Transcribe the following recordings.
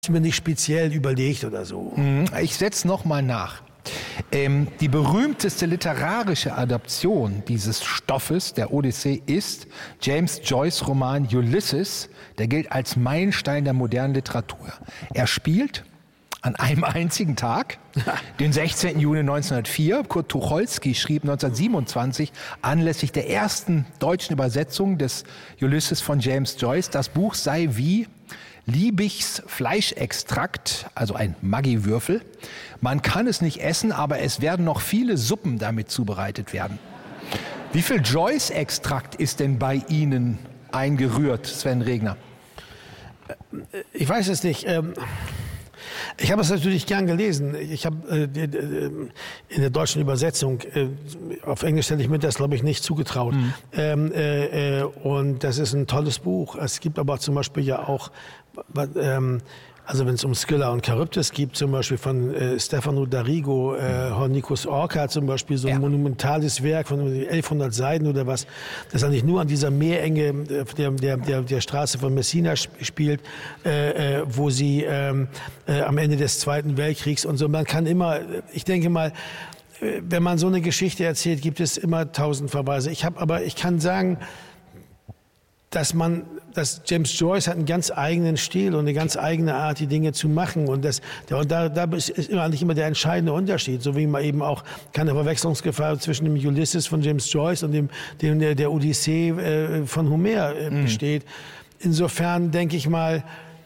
mir nicht speziell überlegt oder so. Ich setze noch mal nach. Die berühmteste literarische Adaption dieses Stoffes, der Odyssee, ist James Joyce' Roman Ulysses. Der gilt als Meilenstein der modernen Literatur. Er spielt an einem einzigen Tag, den 16. Juni 1904. Kurt Tucholsky schrieb 1927 anlässlich der ersten deutschen Übersetzung des Ulysses von James Joyce, das Buch sei wie Liebigs Fleischextrakt, also ein Maggi-Würfel. Man kann es nicht essen, aber es werden noch viele Suppen damit zubereitet werden. Wie viel Joyce-Extrakt ist denn bei Ihnen eingerührt, Sven Regner? Ich weiß es nicht. Ich habe es natürlich gern gelesen. Ich habe in der deutschen Übersetzung, auf Englisch hätte ich mir das, glaube ich, nicht zugetraut. Und das ist ein tolles Buch. Es gibt aber zum Beispiel ja auch, also wenn es um Scylla und Charybdis geht, zum Beispiel von Stefano D'Arrigo, Hornicus Orca zum Beispiel, so ein monumentales Werk von 1100 Seiten oder was, das eigentlich nur an dieser Meerenge der Straße von Messina spielt, wo sie am Ende des Zweiten Weltkriegs und so. Man kann immer, ich denke mal, wenn man so eine Geschichte erzählt, gibt es immer 1000 Verweise. Ich kann sagen, dass James Joyce hat einen ganz eigenen Stil und eine ganz eigene Art, die Dinge zu machen. Und da ist eigentlich immer der entscheidende Unterschied. So wie man eben auch keine Verwechslungsgefahr zwischen dem Ulysses von James Joyce und der Odyssee von Homer besteht. Insofern denke ich mal,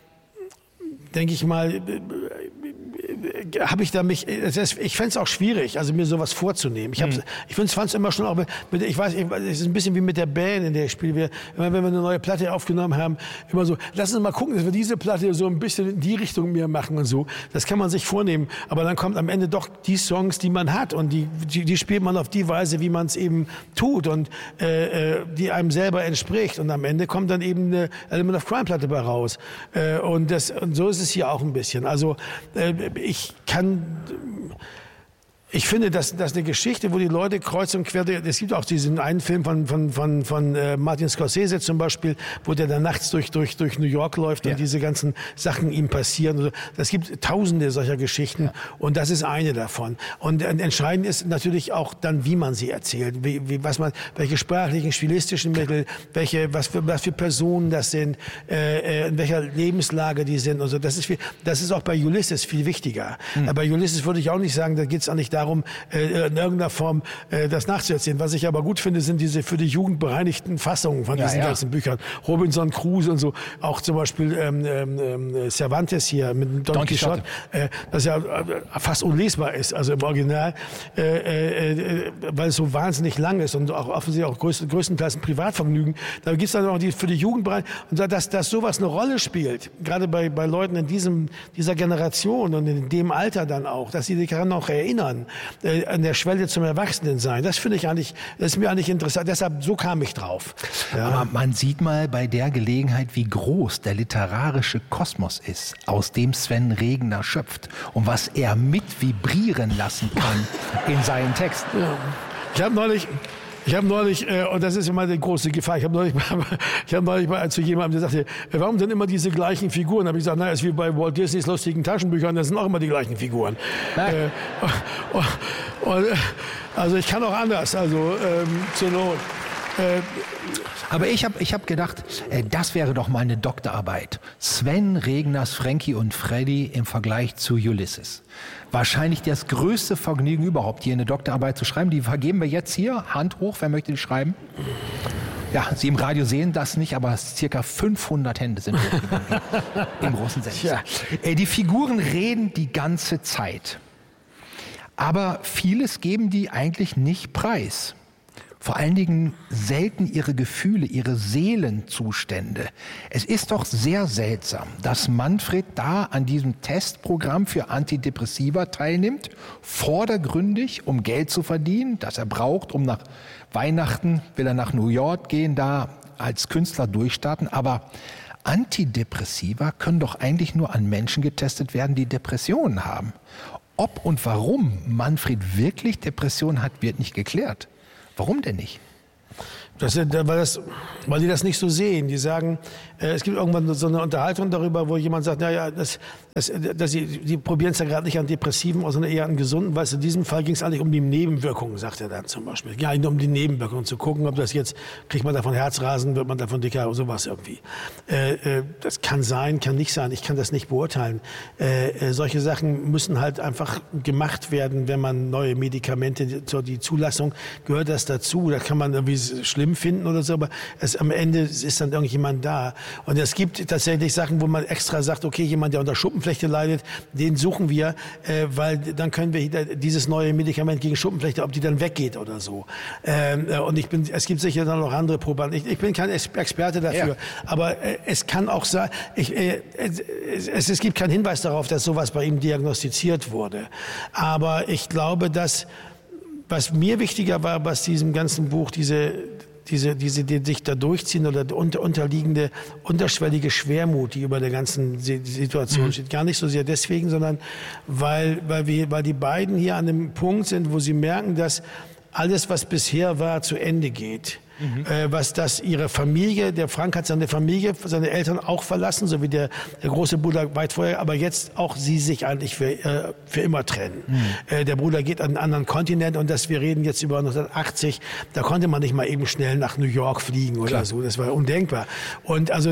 habe ich da mich, ich fände es auch schwierig, also mir sowas vorzunehmen. Ich fand es immer schon auch, ich weiß, es ist ein bisschen wie mit der Band, in der ich spiele. Wenn wir eine neue Platte aufgenommen haben, immer so, lass uns mal gucken, dass wir diese Platte so ein bisschen in die Richtung mehr machen und so. Das kann man sich vornehmen, aber dann kommt am Ende doch die Songs, die man hat und die spielt man auf die Weise, wie man es eben tut und die einem selber entspricht. Und am Ende kommt dann eben eine Element of Crime Platte bei raus. Und so ist es hier auch ein bisschen. Also ich finde, dass eine Geschichte, wo die Leute kreuz und quer, es gibt auch diesen einen Film von Martin Scorsese zum Beispiel, wo der dann nachts durch New York läuft und diese ganzen Sachen ihm passieren. Es gibt tausende solcher Geschichten und das ist eine davon. Und entscheidend ist natürlich auch dann, wie man sie erzählt, welche sprachlichen, stilistischen Mittel, was für Personen das sind, in welcher Lebenslage die sind und so. Das ist auch bei Ulysses viel wichtiger. Bei Ulysses würde ich auch nicht sagen, da geht es auch nicht darum, in irgendeiner Form das nachzuerzählen. Was ich aber gut finde, sind diese für die Jugend bereinigten Fassungen von diesen ganzen Büchern. Robinson Crusoe und so, auch zum Beispiel Cervantes hier mit Don Quixote, das ja fast unlesbar ist, also im Original, weil es so wahnsinnig lang ist und auch offensichtlich auch größtenteils ein Privatvergnügen. Da gibt es dann auch für die Jugend bereit, und dass sowas eine Rolle spielt, gerade bei Leuten in dieser Generation und in dem Alter dann auch, dass sie sich daran auch erinnern, an der Schwelle zum Erwachsenensein. Das finde ich eigentlich, das ist mir eigentlich interessant. Deshalb, so kam ich drauf. Ja. Aber man sieht mal bei der Gelegenheit, wie groß der literarische Kosmos ist, aus dem Sven Regner schöpft und was er mit vibrieren lassen kann in seinen Texten. Ja. Ich habe neulich, und das ist immer eine große Gefahr, ich habe neulich mal zu jemandem, der sagte, warum denn immer diese gleichen Figuren? Da habe ich gesagt, es ist wie bei Walt Disneys lustigen Taschenbüchern, das sind auch immer die gleichen Figuren. Also ich kann auch anders, also zur Not. Aber ich hab gedacht, das wäre doch mal eine Doktorarbeit. Sven Regners Frankie und Freddy im Vergleich zu Ulysses. Wahrscheinlich das größte Vergnügen überhaupt, hier eine Doktorarbeit zu schreiben. Die vergeben wir jetzt hier. Hand hoch, wer möchte die schreiben? Ja, Sie im Radio sehen das nicht, aber circa 500 Hände sind hochgegangen im großen Sender. Die Figuren reden die ganze Zeit. Aber vieles geben die eigentlich nicht preis. Vor allen Dingen selten ihre Gefühle, ihre Seelenzustände. Es ist doch sehr seltsam, dass Manfred da an diesem Testprogramm für Antidepressiva teilnimmt, vordergründig, um Geld zu verdienen, das er braucht, um nach Weihnachten, will er nach New York gehen, da als Künstler durchstarten. Aber Antidepressiva können doch eigentlich nur an Menschen getestet werden, die Depressionen haben. Ob und warum Manfred wirklich Depressionen hat, wird nicht geklärt. Warum denn nicht? Weil die das nicht so sehen. Die sagen, es gibt irgendwann so eine Unterhaltung darüber, wo jemand sagt, Die probieren es ja gerade nicht an Depressiven, sondern eher an Gesunden, weil in diesem Fall ging es eigentlich um die Nebenwirkungen, sagt er dann zum Beispiel. Ja, nur um die Nebenwirkungen zu gucken, ob das jetzt, kriegt man davon Herzrasen, wird man davon dicker, sowas irgendwie. Das kann sein, kann nicht sein, ich kann das nicht beurteilen. Solche Sachen müssen halt einfach gemacht werden, wenn man neue Medikamente, die Zulassung, gehört das dazu. Da kann man irgendwie schlimm finden oder so, aber am Ende ist dann irgendjemand da. Und es gibt tatsächlich Sachen, wo man extra sagt, okay, jemand, der unter Schuppenflechte leidet, den suchen wir, weil dann können wir dieses neue Medikament gegen Schuppenflechte, ob die dann weggeht oder so. Und es gibt sicher dann noch andere Probanden. Ich bin kein Experte dafür, ja. Aber es kann auch sein, es gibt keinen Hinweis darauf, dass sowas bei ihm diagnostiziert wurde. Aber ich glaube, dass, was mir wichtiger war, was diesem ganzen Buch, die sich da durchziehen oder unterliegende, unterschwellige Schwermut, die über der ganzen Situation steht. Gar nicht so sehr deswegen, sondern weil die beiden hier an einem Punkt sind, wo sie merken, dass alles, was bisher war, zu Ende geht. Was das ihre Familie, der Frank hat seine Familie, seine Eltern auch verlassen, so wie der große Bruder weit vorher, aber jetzt auch sie sich eigentlich für immer trennen. Der Bruder geht an einen anderen Kontinent und wir reden jetzt über 1980, da konnte man nicht mal eben schnell nach New York fliegen oder Klar. So, das war undenkbar. Und also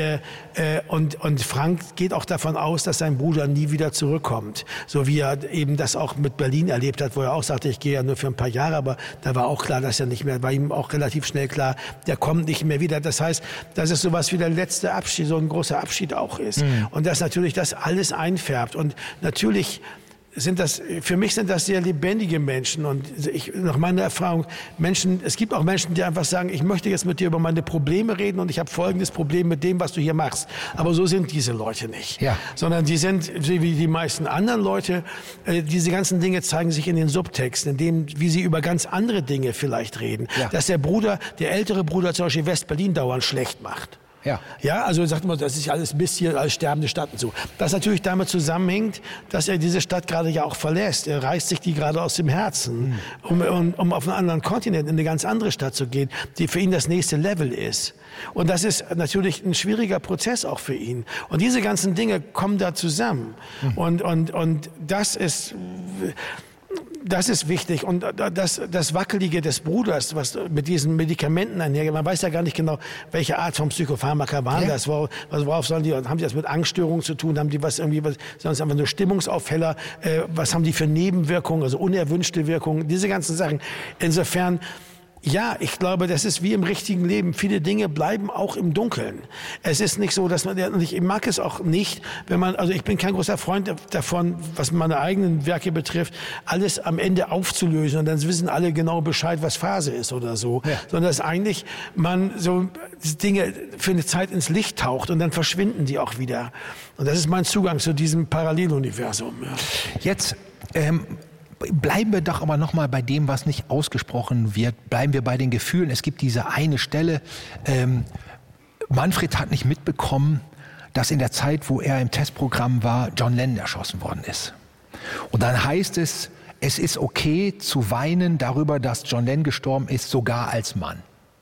und Frank geht auch davon aus, dass sein Bruder nie wieder zurückkommt, so wie er eben das auch mit Berlin erlebt hat, wo er auch sagte, ich gehe ja nur für ein paar Jahre, aber da war auch klar, dass er nicht mehr, war ihm auch relativ schnell klar, der kommt nicht mehr wieder. Das heißt, dass es sowas wie der letzte Abschied, so ein großer Abschied auch ist. Und dass natürlich das alles einfärbt. Und natürlich für mich sind das sehr lebendige Menschen und nach meiner Erfahrung es gibt auch Menschen, die einfach sagen, ich möchte jetzt mit dir über meine Probleme reden und ich habe folgendes Problem mit dem, was du hier machst. Aber so sind diese Leute nicht. Ja. Sondern die sind, wie die meisten anderen Leute, diese ganzen Dinge zeigen sich in den Subtexten, in dem, wie sie über ganz andere Dinge vielleicht reden. Ja. Dass der ältere Bruder zum Beispiel West-Berlin dauernd schlecht macht. Ja, also sagt man, das ist alles Mist hier, als sterbende Stadt und so. Das natürlich damit zusammenhängt, dass er diese Stadt gerade ja auch verlässt. Er reißt sich die gerade aus dem Herzen, um auf einen anderen Kontinent, in eine ganz andere Stadt zu gehen, die für ihn das nächste Level ist. Und das ist natürlich ein schwieriger Prozess auch für ihn. Und diese ganzen Dinge kommen da zusammen. Und das ist wichtig. Und das Wackelige des Bruders, was mit diesen Medikamenten einhergeht, man weiß ja gar nicht genau, welche Art von Psychopharmaka waren das. Worauf haben die das mit Angststörungen zu tun? Haben die sind das einfach nur Stimmungsaufheller? Was haben die für Nebenwirkungen, also unerwünschte Wirkungen? Diese ganzen Sachen. Insofern, ja, ich glaube, das ist wie im richtigen Leben. Viele Dinge bleiben auch im Dunkeln. Es ist nicht so, dass ich mag es auch nicht, also ich bin kein großer Freund davon, was meine eigenen Werke betrifft, alles am Ende aufzulösen und dann wissen alle genau Bescheid, was Phase ist oder so. Ja. Sondern dass eigentlich man so Dinge für eine Zeit ins Licht taucht und dann verschwinden die auch wieder. Und das ist mein Zugang zu diesem Paralleluniversum. Ja. Jetzt, bleiben wir doch aber noch mal bei dem, was nicht ausgesprochen wird. Bleiben wir bei den Gefühlen. Es gibt diese eine Stelle, Manfred hat nicht mitbekommen, dass in der Zeit, wo er im Testprogramm war, John Lennon erschossen worden ist. Und dann heißt es ist okay zu weinen darüber, dass John Lennon gestorben ist, sogar als Mann.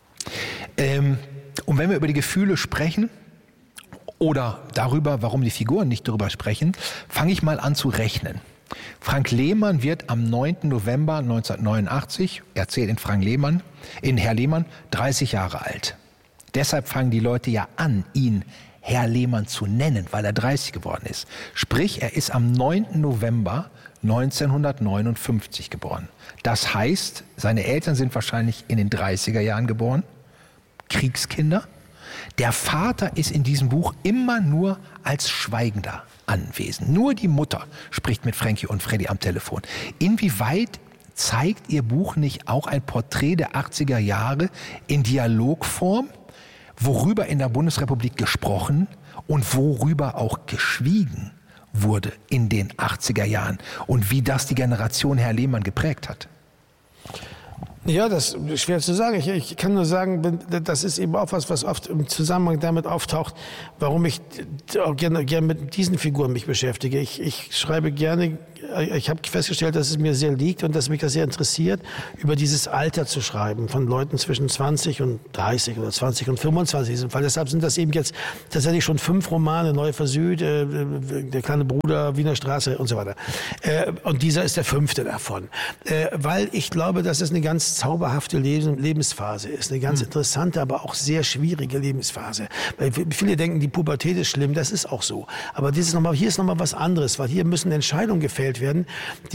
Und wenn wir über die Gefühle sprechen oder darüber, warum die Figuren nicht darüber sprechen, fange ich mal an zu rechnen. Frank Lehmann wird am 9. November 1989, erzählt in Herr Lehmann, 30 Jahre alt. Deshalb fangen die Leute ja an, ihn Herr Lehmann zu nennen, weil er 30 geworden ist. Sprich, er ist am 9. November 1959 geboren. Das heißt, seine Eltern sind wahrscheinlich in den 30er Jahren geboren, Kriegskinder. Der Vater ist in diesem Buch immer nur als Schweigender anwesend. Nur die Mutter spricht mit Frankie und Freddy am Telefon. Inwieweit zeigt Ihr Buch nicht auch ein Porträt der 80er Jahre in Dialogform, worüber in der Bundesrepublik gesprochen und worüber auch geschwiegen wurde in den 80er Jahren und wie das die Generation Herr Lehmann geprägt hat? Ja, das ist schwer zu sagen. Ich kann nur sagen, das ist eben auch was oft im Zusammenhang damit auftaucht, warum ich auch gerne mit diesen Figuren mich beschäftige. Ich schreibe gerne, ich habe festgestellt, dass es mir sehr liegt und dass mich das sehr interessiert, über dieses Alter zu schreiben, von Leuten zwischen 20 und 30 oder 20 und 25 in diesem Fall. Deshalb sind das eben jetzt tatsächlich schon 5 Romane, Neufer Süd, Der kleine Bruder, Wiener Straße und so weiter. Und dieser ist der 5. davon. Weil ich glaube, dass es eine ganz zauberhafte Lebensphase ist, eine ganz interessante, aber auch sehr schwierige Lebensphase. Weil viele denken, die Pubertät ist schlimm, das ist auch so. Aber hier ist nochmal was anderes, weil hier müssen Entscheidungen gefällt werden,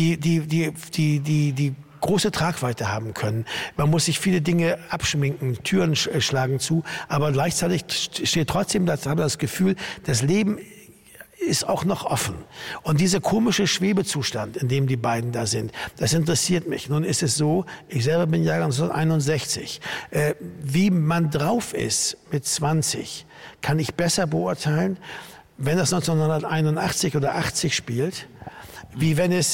die große Tragweite haben können. Man muss sich viele Dinge abschminken, Türen schlagen zu, aber gleichzeitig steht trotzdem das Gefühl, das Leben ist auch noch offen. Und dieser komische Schwebezustand, in dem die beiden da sind, das interessiert mich. Nun ist es so, ich selber bin Jahrgang 1961. Wie man drauf ist mit 20, kann ich besser beurteilen, wenn das 1981 oder 80 spielt, wie wenn es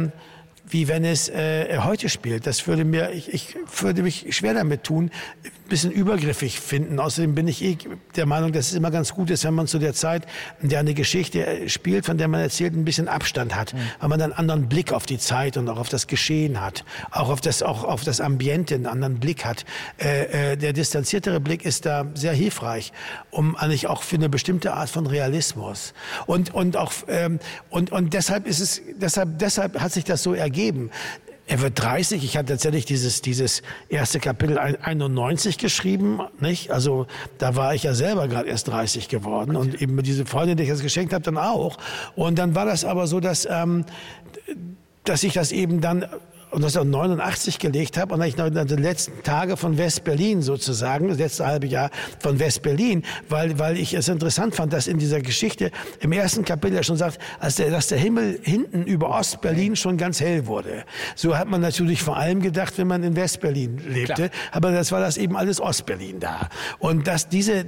heute spielt. Ich würde mich schwer damit tun, ein bisschen übergriffig finden. Außerdem bin ich der Meinung, dass es immer ganz gut ist, wenn man zu der Zeit, in der eine Geschichte spielt, von der man erzählt, ein bisschen Abstand hat, weil man einen anderen Blick auf die Zeit und auch auf das Geschehen hat, auch auf das Ambiente einen anderen Blick hat. Der distanziertere Blick ist da sehr hilfreich, um eigentlich auch für eine bestimmte Art von Realismus. Und deshalb hat sich das so ergeben. Er wird 30. Ich hatte tatsächlich dieses erste Kapitel 91 geschrieben, nicht? Also da war ich ja selber gerade erst 30 geworden und eben mit dieser Freundin, die ich das geschenkt habe, dann auch. Und dann war das aber so, dass ich das eben dann 1989 gelegt habe und dann ich noch in den letzten Tage von West-Berlin sozusagen, das letzte halbe Jahr von West-Berlin, weil ich es interessant fand, dass in dieser Geschichte im ersten Kapitel er schon sagt, dass der Himmel hinten über Ost-Berlin schon ganz hell wurde. So hat man natürlich vor allem gedacht, wenn man in West-Berlin lebte, klar. Aber das war das eben alles Ost-Berlin da. Und das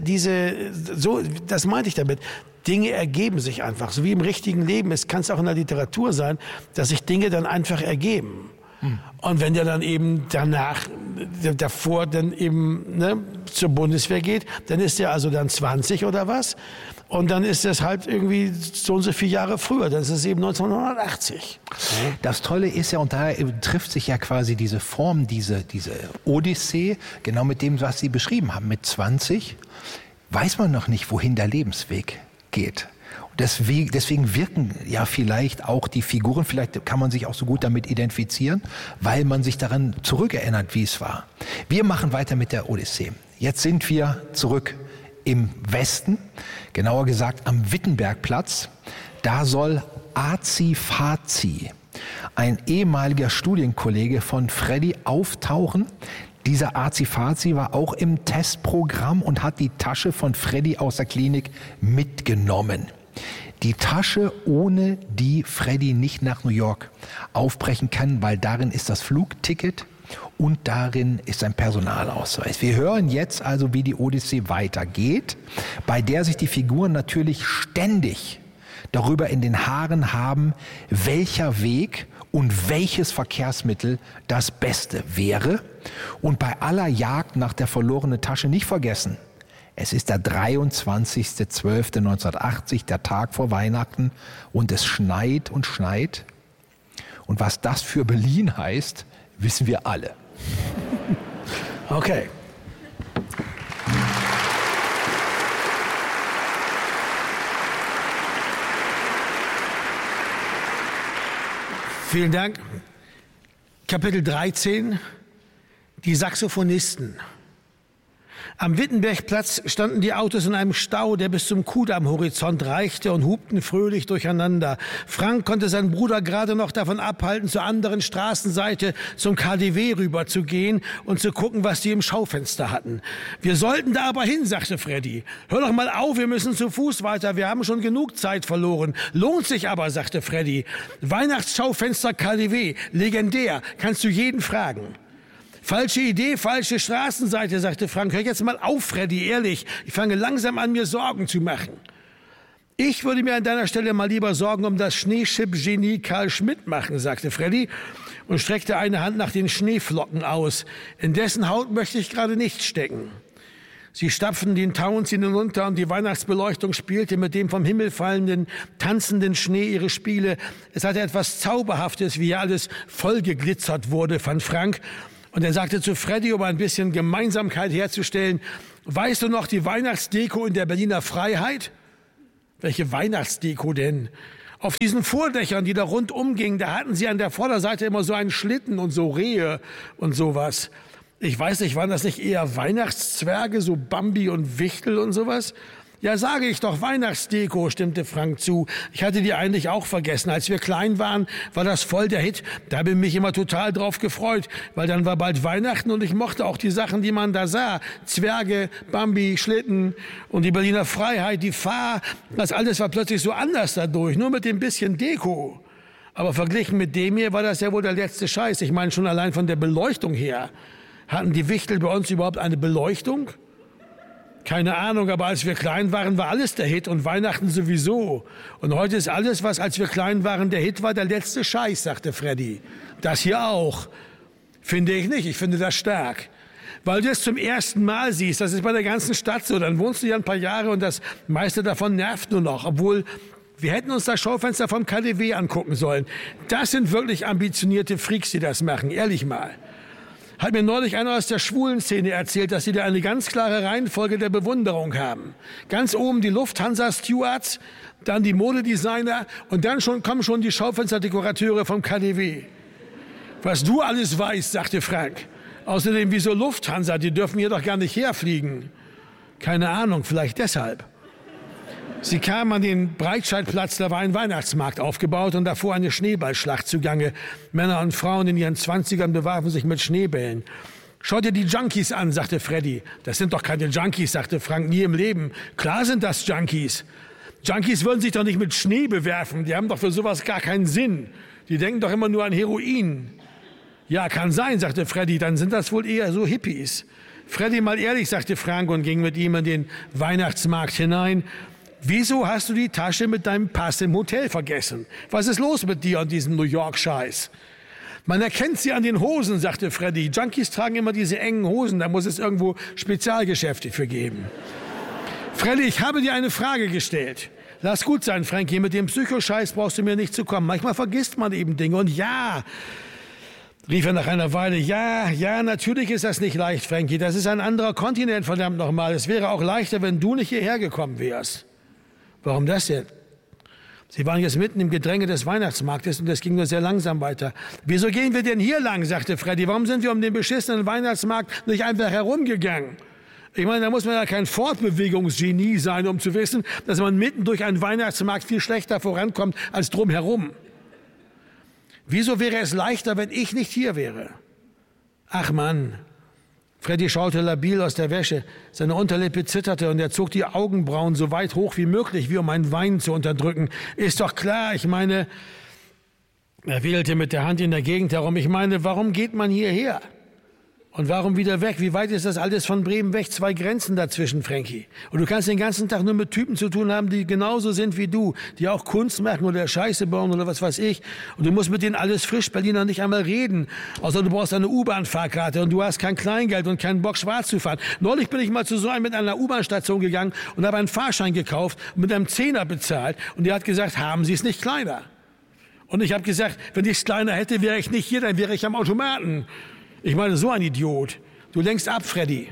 meinte ich damit. Dinge ergeben sich einfach, so wie im richtigen Leben. Es kann es auch in der Literatur sein, dass sich Dinge dann einfach ergeben. Und wenn der dann eben davor dann eben zur Bundeswehr geht, dann ist er also dann 20 oder was. Und dann ist es halt irgendwie so und so viele Jahre früher. Das ist eben 1980. Das Tolle ist ja, und da trifft sich ja quasi diese Form, diese Odyssee, genau mit dem, was Sie beschrieben haben. Mit 20 weiß man noch nicht, wohin der Lebensweg geht. Deswegen wirken ja vielleicht auch die Figuren, vielleicht kann man sich auch so gut damit identifizieren, weil man sich daran zurückerinnert, wie es war. Wir machen weiter mit der Odyssee. Jetzt sind wir zurück im Westen, genauer gesagt am Wittenbergplatz. Da soll Azi Fazi, ein ehemaliger Studienkollege von Freddy, auftauchen. Dieser Azi Fazi war auch im Testprogramm und hat die Tasche von Freddy aus der Klinik mitgenommen. Die Tasche, ohne die Freddy nicht nach New York aufbrechen kann, weil darin ist das Flugticket und darin ist sein Personalausweis. Wir hören jetzt also, wie die Odyssee weitergeht, bei der sich die Figuren natürlich ständig darüber in den Haaren haben, welcher Weg und welches Verkehrsmittel das Beste wäre. Und bei aller Jagd nach der verlorenen Tasche nicht vergessen, es ist der 23.12.1980, der Tag vor Weihnachten, und es schneit und schneit. Und was das für Berlin heißt, wissen wir alle. Okay. Vielen Dank. Kapitel 13, die Saxophonisten. Am Wittenbergplatz standen die Autos in einem Stau, der bis zum Kudamm-Horizont reichte, und hupten fröhlich durcheinander. Frank konnte seinen Bruder gerade noch davon abhalten, zur anderen Straßenseite zum KDW rüber zu gehen und zu gucken, was die im Schaufenster hatten. Wir sollten da aber hin, sagte Freddy. Hör doch mal auf, wir müssen zu Fuß weiter, wir haben schon genug Zeit verloren. Lohnt sich aber, sagte Freddy. Weihnachtsschaufenster KDW, legendär, kannst du jeden fragen. Falsche Idee, falsche Straßenseite, sagte Frank. Hör jetzt mal auf, Freddy, ehrlich. Ich fange langsam an, mir Sorgen zu machen. Ich würde mir an deiner Stelle mal lieber Sorgen um das Schneeschipp-Genie Karl Schmidt machen, sagte Freddy und streckte eine Hand nach den Schneeflocken aus. In dessen Haut möchte ich gerade nicht stecken. Sie stapften den Townsend hinunter und die Weihnachtsbeleuchtung spielte mit dem vom Himmel fallenden, tanzenden Schnee ihre Spiele. Es hatte etwas Zauberhaftes, wie hier alles vollgeglitzert wurde, fand Frank. Und er sagte zu Freddy, um ein bisschen Gemeinsamkeit herzustellen, weißt du noch die Weihnachtsdeko in der Berliner Freiheit? Welche Weihnachtsdeko denn? Auf diesen Vordächern, die da rundum gingen, da hatten sie an der Vorderseite immer so einen Schlitten und so Rehe und sowas. Ich weiß nicht, waren das nicht eher Weihnachtszwerge, so Bambi und Wichtel und sowas? Ja, sage ich doch, Weihnachtsdeko, stimmte Frank zu. Ich hatte die eigentlich auch vergessen. Als wir klein waren, war das voll der Hit. Da habe ich mich immer total drauf gefreut, weil dann war bald Weihnachten und ich mochte auch die Sachen, die man da sah. Zwerge, Bambi, Schlitten und die Berliner Freiheit, die Fahr. Das alles war plötzlich so anders dadurch, nur mit dem bisschen Deko. Aber verglichen mit dem hier war das ja wohl der letzte Scheiß. Ich meine schon allein von der Beleuchtung her. Hatten die Wichtel bei uns überhaupt eine Beleuchtung? Keine Ahnung, aber als wir klein waren, war alles der Hit und Weihnachten sowieso. Und heute ist alles, was als wir klein waren der Hit war, der letzte Scheiß, sagte Freddy. Das hier auch. Finde ich nicht, ich finde das stark. Weil du es zum ersten Mal siehst, das ist bei der ganzen Stadt so, dann wohnst du ja ein paar Jahre und das meiste davon nervt nur noch, obwohl wir hätten uns das Schaufenster vom KDW angucken sollen. Das sind wirklich ambitionierte Freaks, die das machen, ehrlich mal. Hat mir neulich einer aus der schwulen Szene erzählt, dass sie da eine ganz klare Reihenfolge der Bewunderung haben. Ganz oben die Lufthansa-Stewards, dann die Modedesigner und dann kommen schon die Schaufensterdekorateure vom KDW. Was du alles weißt, sagte Frank. Außerdem, wieso Lufthansa? Die dürfen hier doch gar nicht herfliegen. Keine Ahnung, vielleicht deshalb. Sie kamen an den Breitscheidplatz, da war ein Weihnachtsmarkt aufgebaut und davor eine Schneeballschlacht zugange. Männer und Frauen in ihren 20ern bewarfen sich mit Schneebällen. Schau dir die Junkies an, sagte Freddy. Das sind doch keine Junkies, sagte Frank, nie im Leben. Klar sind das Junkies. Junkies würden sich doch nicht mit Schnee bewerfen, die haben doch für sowas gar keinen Sinn. Die denken doch immer nur an Heroin. Ja, kann sein, sagte Freddy, dann sind das wohl eher so Hippies. Freddy, mal ehrlich, sagte Frank und ging mit ihm in den Weihnachtsmarkt hinein. Wieso hast du die Tasche mit deinem Pass im Hotel vergessen? Was ist los mit dir und diesem New York-Scheiß? Man erkennt sie an den Hosen, sagte Freddy. Junkies tragen immer diese engen Hosen, da muss es irgendwo Spezialgeschäfte für geben. Freddy, ich habe dir eine Frage gestellt. Lass gut sein, Frankie, mit dem Psychoscheiß brauchst du mir nicht zu kommen. Manchmal vergisst man eben Dinge und ja, rief er nach einer Weile, ja, natürlich ist das nicht leicht, Frankie. Das ist ein anderer Kontinent, verdammt nochmal. Es wäre auch leichter, wenn du nicht hierher gekommen wärst. Warum das denn? Sie waren jetzt mitten im Gedränge des Weihnachtsmarktes und es ging nur sehr langsam weiter. Wieso gehen wir denn hier lang, sagte Freddy. Warum sind wir um den beschissenen Weihnachtsmarkt nicht einfach herumgegangen? Ich meine, da muss man ja kein Fortbewegungsgenie sein, um zu wissen, dass man mitten durch einen Weihnachtsmarkt viel schlechter vorankommt als drumherum. Wieso wäre es leichter, wenn ich nicht hier wäre? Ach Mann. Freddy schaute labil aus der Wäsche. Seine Unterlippe zitterte und er zog die Augenbrauen so weit hoch wie möglich, wie um ein Weinen zu unterdrücken. Ist doch klar, ich meine, er wedelte mit der Hand in der Gegend herum. Ich meine, warum geht man hierher? Und warum wieder weg? Wie weit ist das alles von Bremen weg? 2 Grenzen dazwischen, Frankie. Und du kannst den ganzen Tag nur mit Typen zu tun haben, die genauso sind wie du, die auch Kunst machen oder Scheiße bauen oder was weiß ich. Und du musst mit denen alles Frisch-Berliner nicht einmal reden. Außer du brauchst eine U-Bahn-Fahrkarte und du hast kein Kleingeld und keinen Bock, schwarz zu fahren. Neulich bin ich mal zu so einem mit einer U-Bahn-Station gegangen und habe einen Fahrschein gekauft und mit einem 10er bezahlt. Und der hat gesagt, haben Sie es nicht kleiner? Und ich habe gesagt, wenn ich es kleiner hätte, wäre ich nicht hier, dann wäre ich am Automaten. Ich meine, so ein Idiot. Du lenkst ab, Freddy.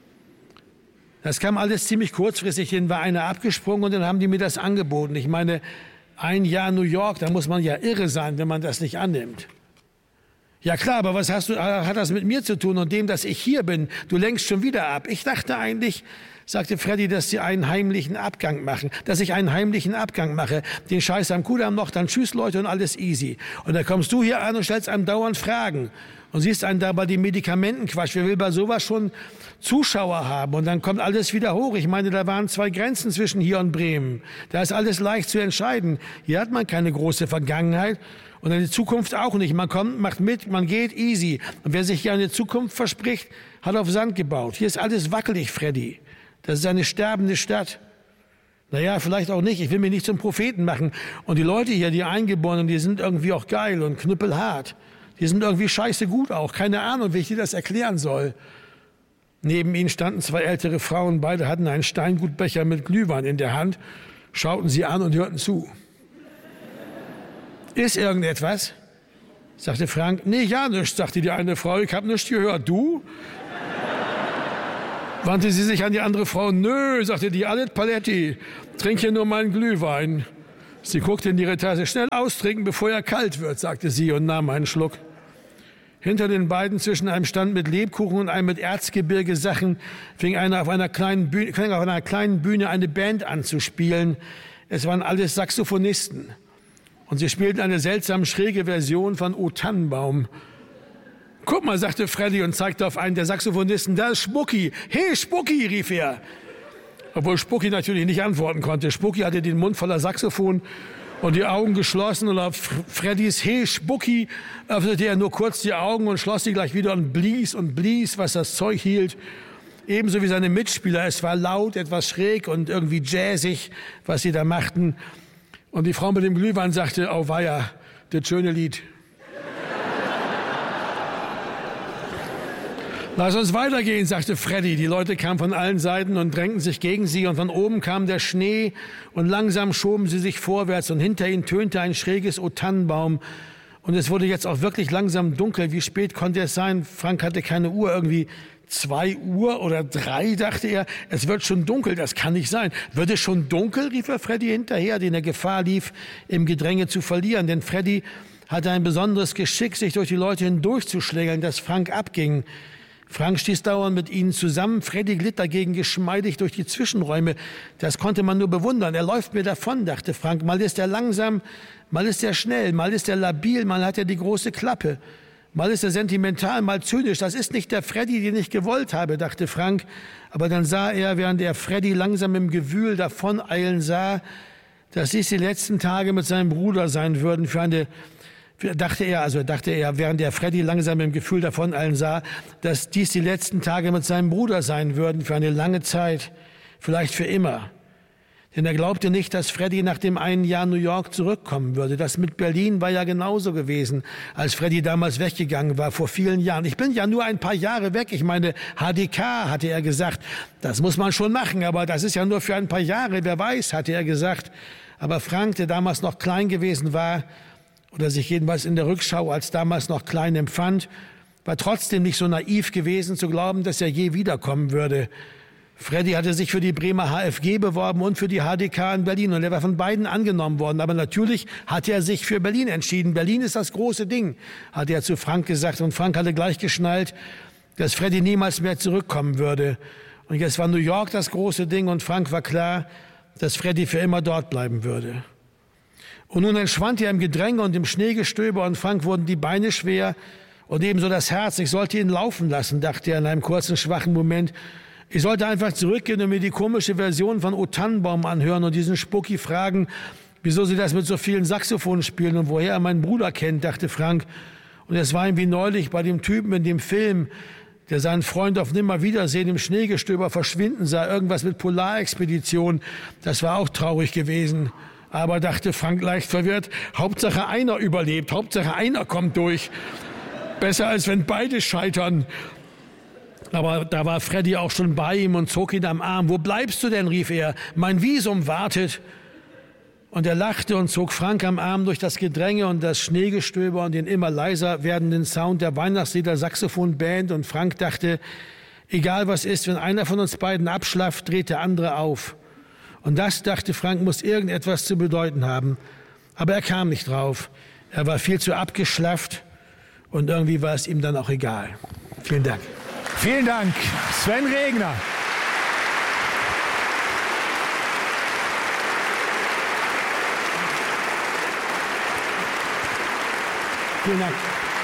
Das kam alles ziemlich kurzfristig hin, war einer abgesprungen und dann haben die mir das angeboten. Ich meine, 1 Jahr New York, da muss man ja irre sein, wenn man das nicht annimmt. Ja klar, aber was hat das mit mir zu tun und dem, dass ich hier bin? Du lenkst schon wieder ab. Ich dachte eigentlich, sagte Freddy, dass sie einen heimlichen Abgang machen, dass ich einen heimlichen Abgang mache. Den Scheiß am Kudamm noch, dann tschüss Leute und alles easy. Und dann kommst du hier an und stellst einem dauernd Fragen. Und siehst einen da bei den Medikamentenquatsch. Wer will bei sowas schon Zuschauer haben? Und dann kommt alles wieder hoch. Ich meine, da waren 2 Grenzen zwischen hier und Bremen. Da ist alles leicht zu entscheiden. Hier hat man keine große Vergangenheit und eine Zukunft auch nicht. Man kommt, macht mit, man geht easy. Und wer sich hier eine Zukunft verspricht, hat auf Sand gebaut. Hier ist alles wackelig, Freddy. Das ist eine sterbende Stadt. Naja, vielleicht auch nicht. Ich will mich nicht zum Propheten machen. Und die Leute hier, die Eingeborenen, die sind irgendwie auch geil und knüppelhart. Die sind irgendwie scheiße gut auch. Keine Ahnung, wie ich dir das erklären soll. Neben ihnen standen 2 ältere Frauen. Beide hatten einen Steingutbecher mit Glühwein in der Hand, schauten sie an und hörten zu. Ist irgendetwas? Sagte Frank. Nee, ja nichts, sagte die eine Frau. Ich hab nichts gehört. Du? Wandte sie sich an die andere Frau. Nö, sagte die, alles Paletti. Trink hier nur meinen Glühwein. Sie guckte in ihre Tasse. Schnell austrinken, bevor er kalt wird, sagte sie und nahm einen Schluck. Hinter den beiden, zwischen einem Stand mit Lebkuchen und einem mit Erzgebirge-Sachen, fing einer auf einer kleinen Bühne eine Band an zu spielen. Es waren alles Saxophonisten. Und sie spielten eine seltsam schräge Version von O Tannenbaum. Guck mal, sagte Freddy und zeigte auf einen der Saxophonisten. Da ist Spucki. Hey, Spucki, rief er. Obwohl Spucki natürlich nicht antworten konnte. Spucki hatte den Mund voller Saxophon und die Augen geschlossen. Und auf Freddys Hey, Spucki öffnete er nur kurz die Augen und schloss sie gleich wieder und blies, was das Zeug hielt. Ebenso wie seine Mitspieler. Es war laut, etwas schräg und irgendwie jazzig, was sie da machten. Und die Frau mit dem Glühwein sagte, oh weia, das schöne Lied. Lass uns weitergehen, sagte Freddy. Die Leute kamen von allen Seiten und drängten sich gegen sie. Und von oben kam der Schnee und langsam schoben sie sich vorwärts. Und hinter ihnen tönte ein schräges O Tannenbaum. Und es wurde jetzt auch wirklich langsam dunkel. Wie spät konnte es sein? Frank hatte keine Uhr, irgendwie 2 Uhr oder 3, dachte er. Es wird schon dunkel, das kann nicht sein. Wird es schon dunkel, rief er Freddy hinterher, den er Gefahr lief, im Gedränge zu verlieren. Denn Freddy hatte ein besonderes Geschick, sich durch die Leute hindurchzuschlägeln, dass Frank abging. Frank stieß dauernd mit ihnen zusammen. Freddy glitt dagegen geschmeidig durch die Zwischenräume. Das konnte man nur bewundern. Er läuft mir davon, dachte Frank. Mal ist er langsam, mal ist er schnell, mal ist er labil, mal hat er die große Klappe. Mal ist er sentimental, mal zynisch. Das ist nicht der Freddy, den ich gewollt habe, dachte Frank. Aber dann sah er, während er Freddy langsam im Gewühl davoneilen sah, dass dies die letzten Tage mit seinem Bruder sein würden dachte er, während er Freddy langsam im Gefühl davoneilen sah, dass dies die letzten Tage mit seinem Bruder sein würden für eine lange Zeit, vielleicht für immer. Denn er glaubte nicht, dass Freddy nach dem einen Jahr New York zurückkommen würde. Das mit Berlin war ja genauso gewesen, als Freddy damals weggegangen war, vor vielen Jahren. Ich bin ja nur ein paar Jahre weg. Ich meine, HDK, hatte er gesagt. Das muss man schon machen, aber das ist ja nur für ein paar Jahre. Wer weiß, hatte er gesagt. Aber Frank, der damals noch klein gewesen war, oder sich jedenfalls in der Rückschau als damals noch klein empfand, war trotzdem nicht so naiv gewesen, zu glauben, dass er je wiederkommen würde. Freddy hatte sich für die Bremer HFG beworben und für die HDK in Berlin und er war von beiden angenommen worden. Aber natürlich hatte er sich für Berlin entschieden. Berlin ist das große Ding, hatte er zu Frank gesagt. Und Frank hatte gleich geschnallt, dass Freddy niemals mehr zurückkommen würde. Und jetzt war New York das große Ding und Frank war klar, dass Freddy für immer dort bleiben würde. Und nun entschwand er im Gedränge und im Schneegestöber und Frank wurden die Beine schwer und ebenso das Herz. Ich sollte ihn laufen lassen, dachte er in einem kurzen, schwachen Moment. Ich sollte einfach zurückgehen und mir die komische Version von O Tannenbaum anhören und diesen Spucki fragen, wieso sie das mit so vielen Saxophonen spielen und woher er meinen Bruder kennt, dachte Frank. Und es war ihm wie neulich bei dem Typen in dem Film, der seinen Freund auf Nimmerwiedersehen im Schneegestöber verschwinden sah. Irgendwas mit Polarexpedition. Das war auch traurig gewesen. Aber, dachte Frank leicht verwirrt, Hauptsache einer überlebt, Hauptsache einer kommt durch. Besser als wenn beide scheitern. Aber da war Freddy auch schon bei ihm und zog ihn am Arm. Wo bleibst du denn, rief er. Mein Visum wartet. Und er lachte und zog Frank am Arm durch das Gedränge und das Schneegestöber und den immer leiser werdenden Sound der Weihnachtslieder Saxophonband. Und Frank dachte, egal was ist, wenn einer von uns beiden abschlafft, dreht der andere auf. Und das, dachte Frank, muss irgendetwas zu bedeuten haben. Aber er kam nicht drauf. Er war viel zu abgeschlafft und irgendwie war es ihm dann auch egal. Vielen Dank. Vielen Dank, Sven Regner. Vielen Dank.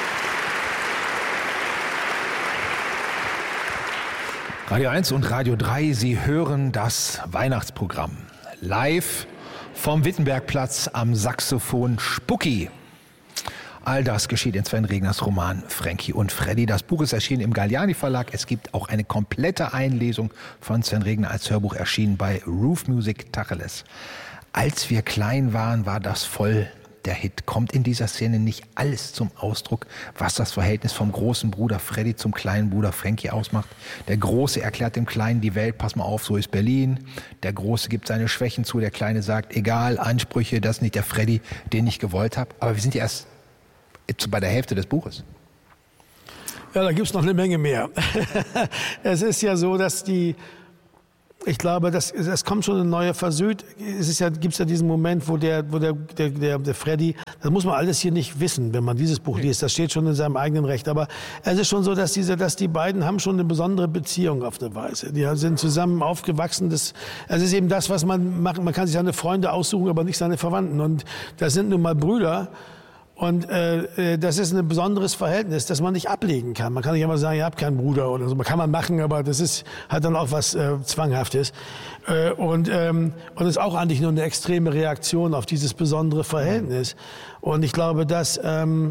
Radio 1 und Radio 3, Sie hören das Weihnachtsprogramm. Live vom Wittenbergplatz am Saxophon Spucki. All das geschieht in Sven Regners Roman Frankie und Freddy. Das Buch ist erschienen im Galliani Verlag. Es gibt auch eine komplette Einlesung von Sven Regner als Hörbuch erschienen bei Roof Music Tacheles. Als wir klein waren, war das voll der Hit. Kommt in dieser Szene nicht alles zum Ausdruck, was das Verhältnis vom großen Bruder Freddy zum kleinen Bruder Frankie ausmacht? Der Große erklärt dem Kleinen die Welt, pass mal auf, so ist Berlin. Der Große gibt seine Schwächen zu, der Kleine sagt, egal, Ansprüche, das ist nicht der Freddy, den ich gewollt habe. Aber wir sind ja erst bei der Hälfte des Buches. Ja, da gibt es noch eine Menge mehr. Es ist ja so, dass ich glaube, es kommt schon ein neuer Versuch. Gibt es ja diesen Moment, wo der Freddy, das muss man alles hier nicht wissen, wenn man dieses Buch liest. Das steht schon in seinem eigenen Recht. Aber es ist schon so, dass die beiden haben schon eine besondere Beziehung auf eine Weise. Die sind zusammen aufgewachsen. Es ist eben das, was man macht. Man kann sich seine Freunde aussuchen, aber nicht seine Verwandten. Und das sind nun mal Brüder. Und das ist ein besonderes Verhältnis, das man nicht ablegen kann. Man kann nicht immer sagen, ihr habt keinen Bruder oder so. Man kann man machen, aber das hat dann auch was Zwanghaftes. Und ist auch eigentlich nur eine extreme Reaktion auf dieses besondere Verhältnis. Und ich glaube, dass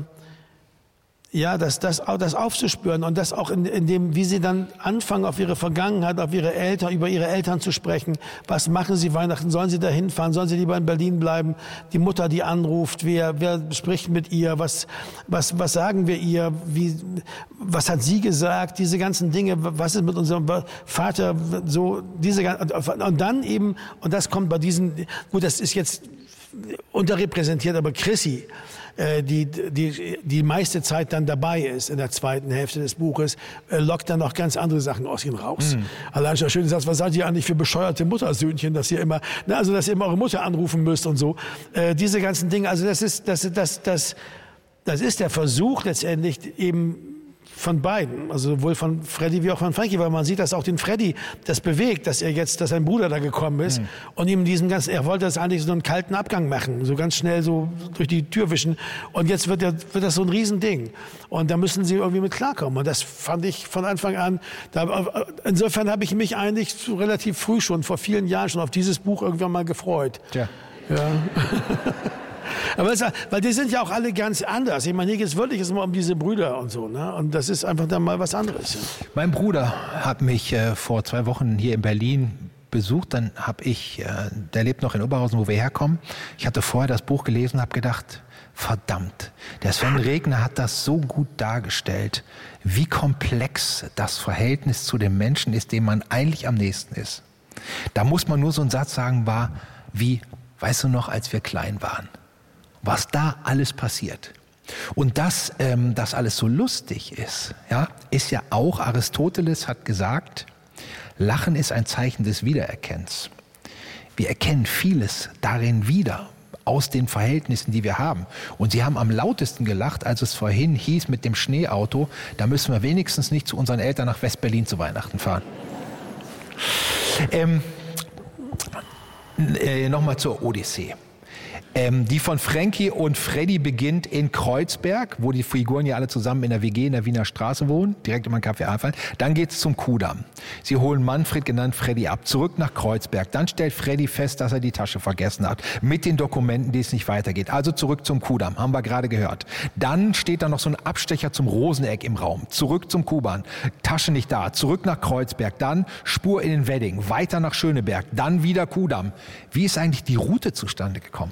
das aufzuspüren und das auch in dem, wie sie dann anfangen, auf ihre Vergangenheit, auf ihre Eltern, über ihre Eltern zu sprechen. Was machen sie Weihnachten? Sollen sie da hinfahren? Sollen sie lieber in Berlin bleiben? Die Mutter, die anruft, wer spricht mit ihr? Was sagen wir ihr? Was hat sie gesagt? Diese ganzen Dinge. Was ist mit unserem Vater? So, und dann eben, und das kommt bei diesen, gut, das ist jetzt unterrepräsentiert, aber Chrissy, die meiste Zeit dann dabei ist in der zweiten Hälfte des Buches, lockt dann noch ganz andere Sachen aus ihm raus. Allein schon schön gesagt, was seid ihr eigentlich für bescheuerte Muttersöhnchen, dass ihr immer, dass ihr immer eure Mutter anrufen müsst und so. Diese ganzen Dinge, also das ist der Versuch letztendlich eben von beiden, also sowohl von Freddy wie auch von Frankie, weil man sieht, dass auch den Freddy das bewegt, dass sein Bruder da gekommen ist und ihm er wollte das eigentlich so einen kalten Abgang machen, so ganz schnell so durch die Tür wischen und jetzt wird das so ein Riesending und da müssen sie irgendwie mit klarkommen und das fand ich von Anfang an, insofern habe ich mich eigentlich relativ früh schon, vor vielen Jahren schon auf dieses Buch irgendwann mal gefreut. Tja. Ja. Aber weil die sind ja auch alle ganz anders. Ich meine, hier geht es wirklich immer um diese Brüder und so. Ne? Und das ist einfach dann mal was anderes. Mein Bruder hat mich vor 2 Wochen hier in Berlin besucht. Dann der lebt noch in Oberhausen, wo wir herkommen. Ich hatte vorher das Buch gelesen und habe gedacht, verdammt, der Sven Regner hat das so gut dargestellt, wie komplex das Verhältnis zu dem Menschen ist, dem man eigentlich am nächsten ist. Da muss man nur so einen Satz sagen, weißt du noch, als wir klein waren? Was da alles passiert. Und dass das alles so lustig ist, ist ja auch, Aristoteles hat gesagt, Lachen ist ein Zeichen des Wiedererkennens. Wir erkennen vieles darin wieder, aus den Verhältnissen, die wir haben. Und sie haben am lautesten gelacht, als es vorhin hieß mit dem Schneeauto, da müssen wir wenigstens nicht zu unseren Eltern nach West-Berlin zu Weihnachten fahren. Nochmal zur Odyssee. Die von Frankie und Freddy beginnt in Kreuzberg, wo die Figuren ja alle zusammen in der WG in der Wiener Straße wohnen, direkt über den Café Einfallen. Dann geht's zum Kudamm. Sie holen Manfred, genannt Freddy, ab, zurück nach Kreuzberg. Dann stellt Freddy fest, dass er die Tasche vergessen hat, mit den Dokumenten, die es nicht weitergeht. Also zurück zum Kudamm, haben wir gerade gehört. Dann steht da noch so ein Abstecher zum Roseneck im Raum. Zurück zum Kudamm, Tasche nicht da, zurück nach Kreuzberg, dann Spur in den Wedding, weiter nach Schöneberg, dann wieder Kudamm. Wie ist eigentlich die Route zustande gekommen?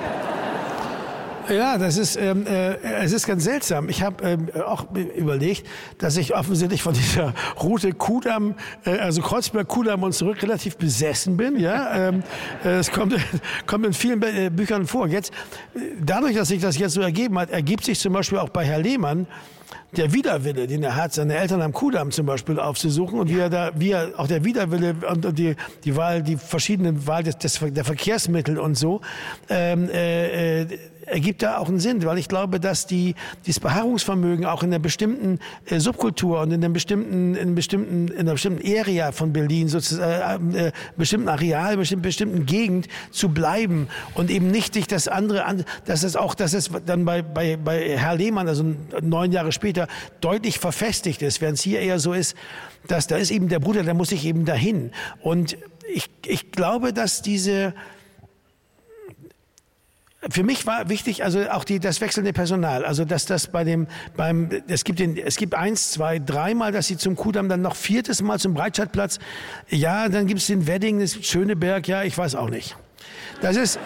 Ja, es ist ganz seltsam. Ich habe auch überlegt, dass ich offensichtlich von dieser Route Kudamm, also Kreuzberg, Kudamm und zurück relativ besessen bin. Ja, es kommt in vielen Büchern vor. Jetzt, dadurch, dass sich das jetzt so ergeben hat, ergibt sich zum Beispiel auch bei Herr Lehmann der Widerwille, den er hat, seine Eltern am Kudamm zum Beispiel aufzusuchen und wie er auch der Widerwille und die verschiedenen Wahl der Verkehrsmittel und so, ergibt da auch einen Sinn, weil ich glaube, dass dieses Beharrungsvermögen auch in einer bestimmten Subkultur und in einer bestimmten Area von Berlin, sozusagen, bestimmten Areal, bestimmten Gegend zu bleiben und eben nicht sich das andere dass es dann bei Herr Lehmann, also 9 Jahre später, deutlich verfestigt ist, während es hier eher so ist, dass da ist eben der Bruder, der muss sich eben dahin. Und ich glaube, dass für mich war wichtig, also auch das wechselnde Personal, also dass das es gibt 1, 2, 3 Mal, dass sie zum Kudamm, dann noch 4. Mal zum Breitscheidplatz. Ja, dann gibt's den Wedding, das Schöneberg, ja, ich weiß auch nicht. Das ist,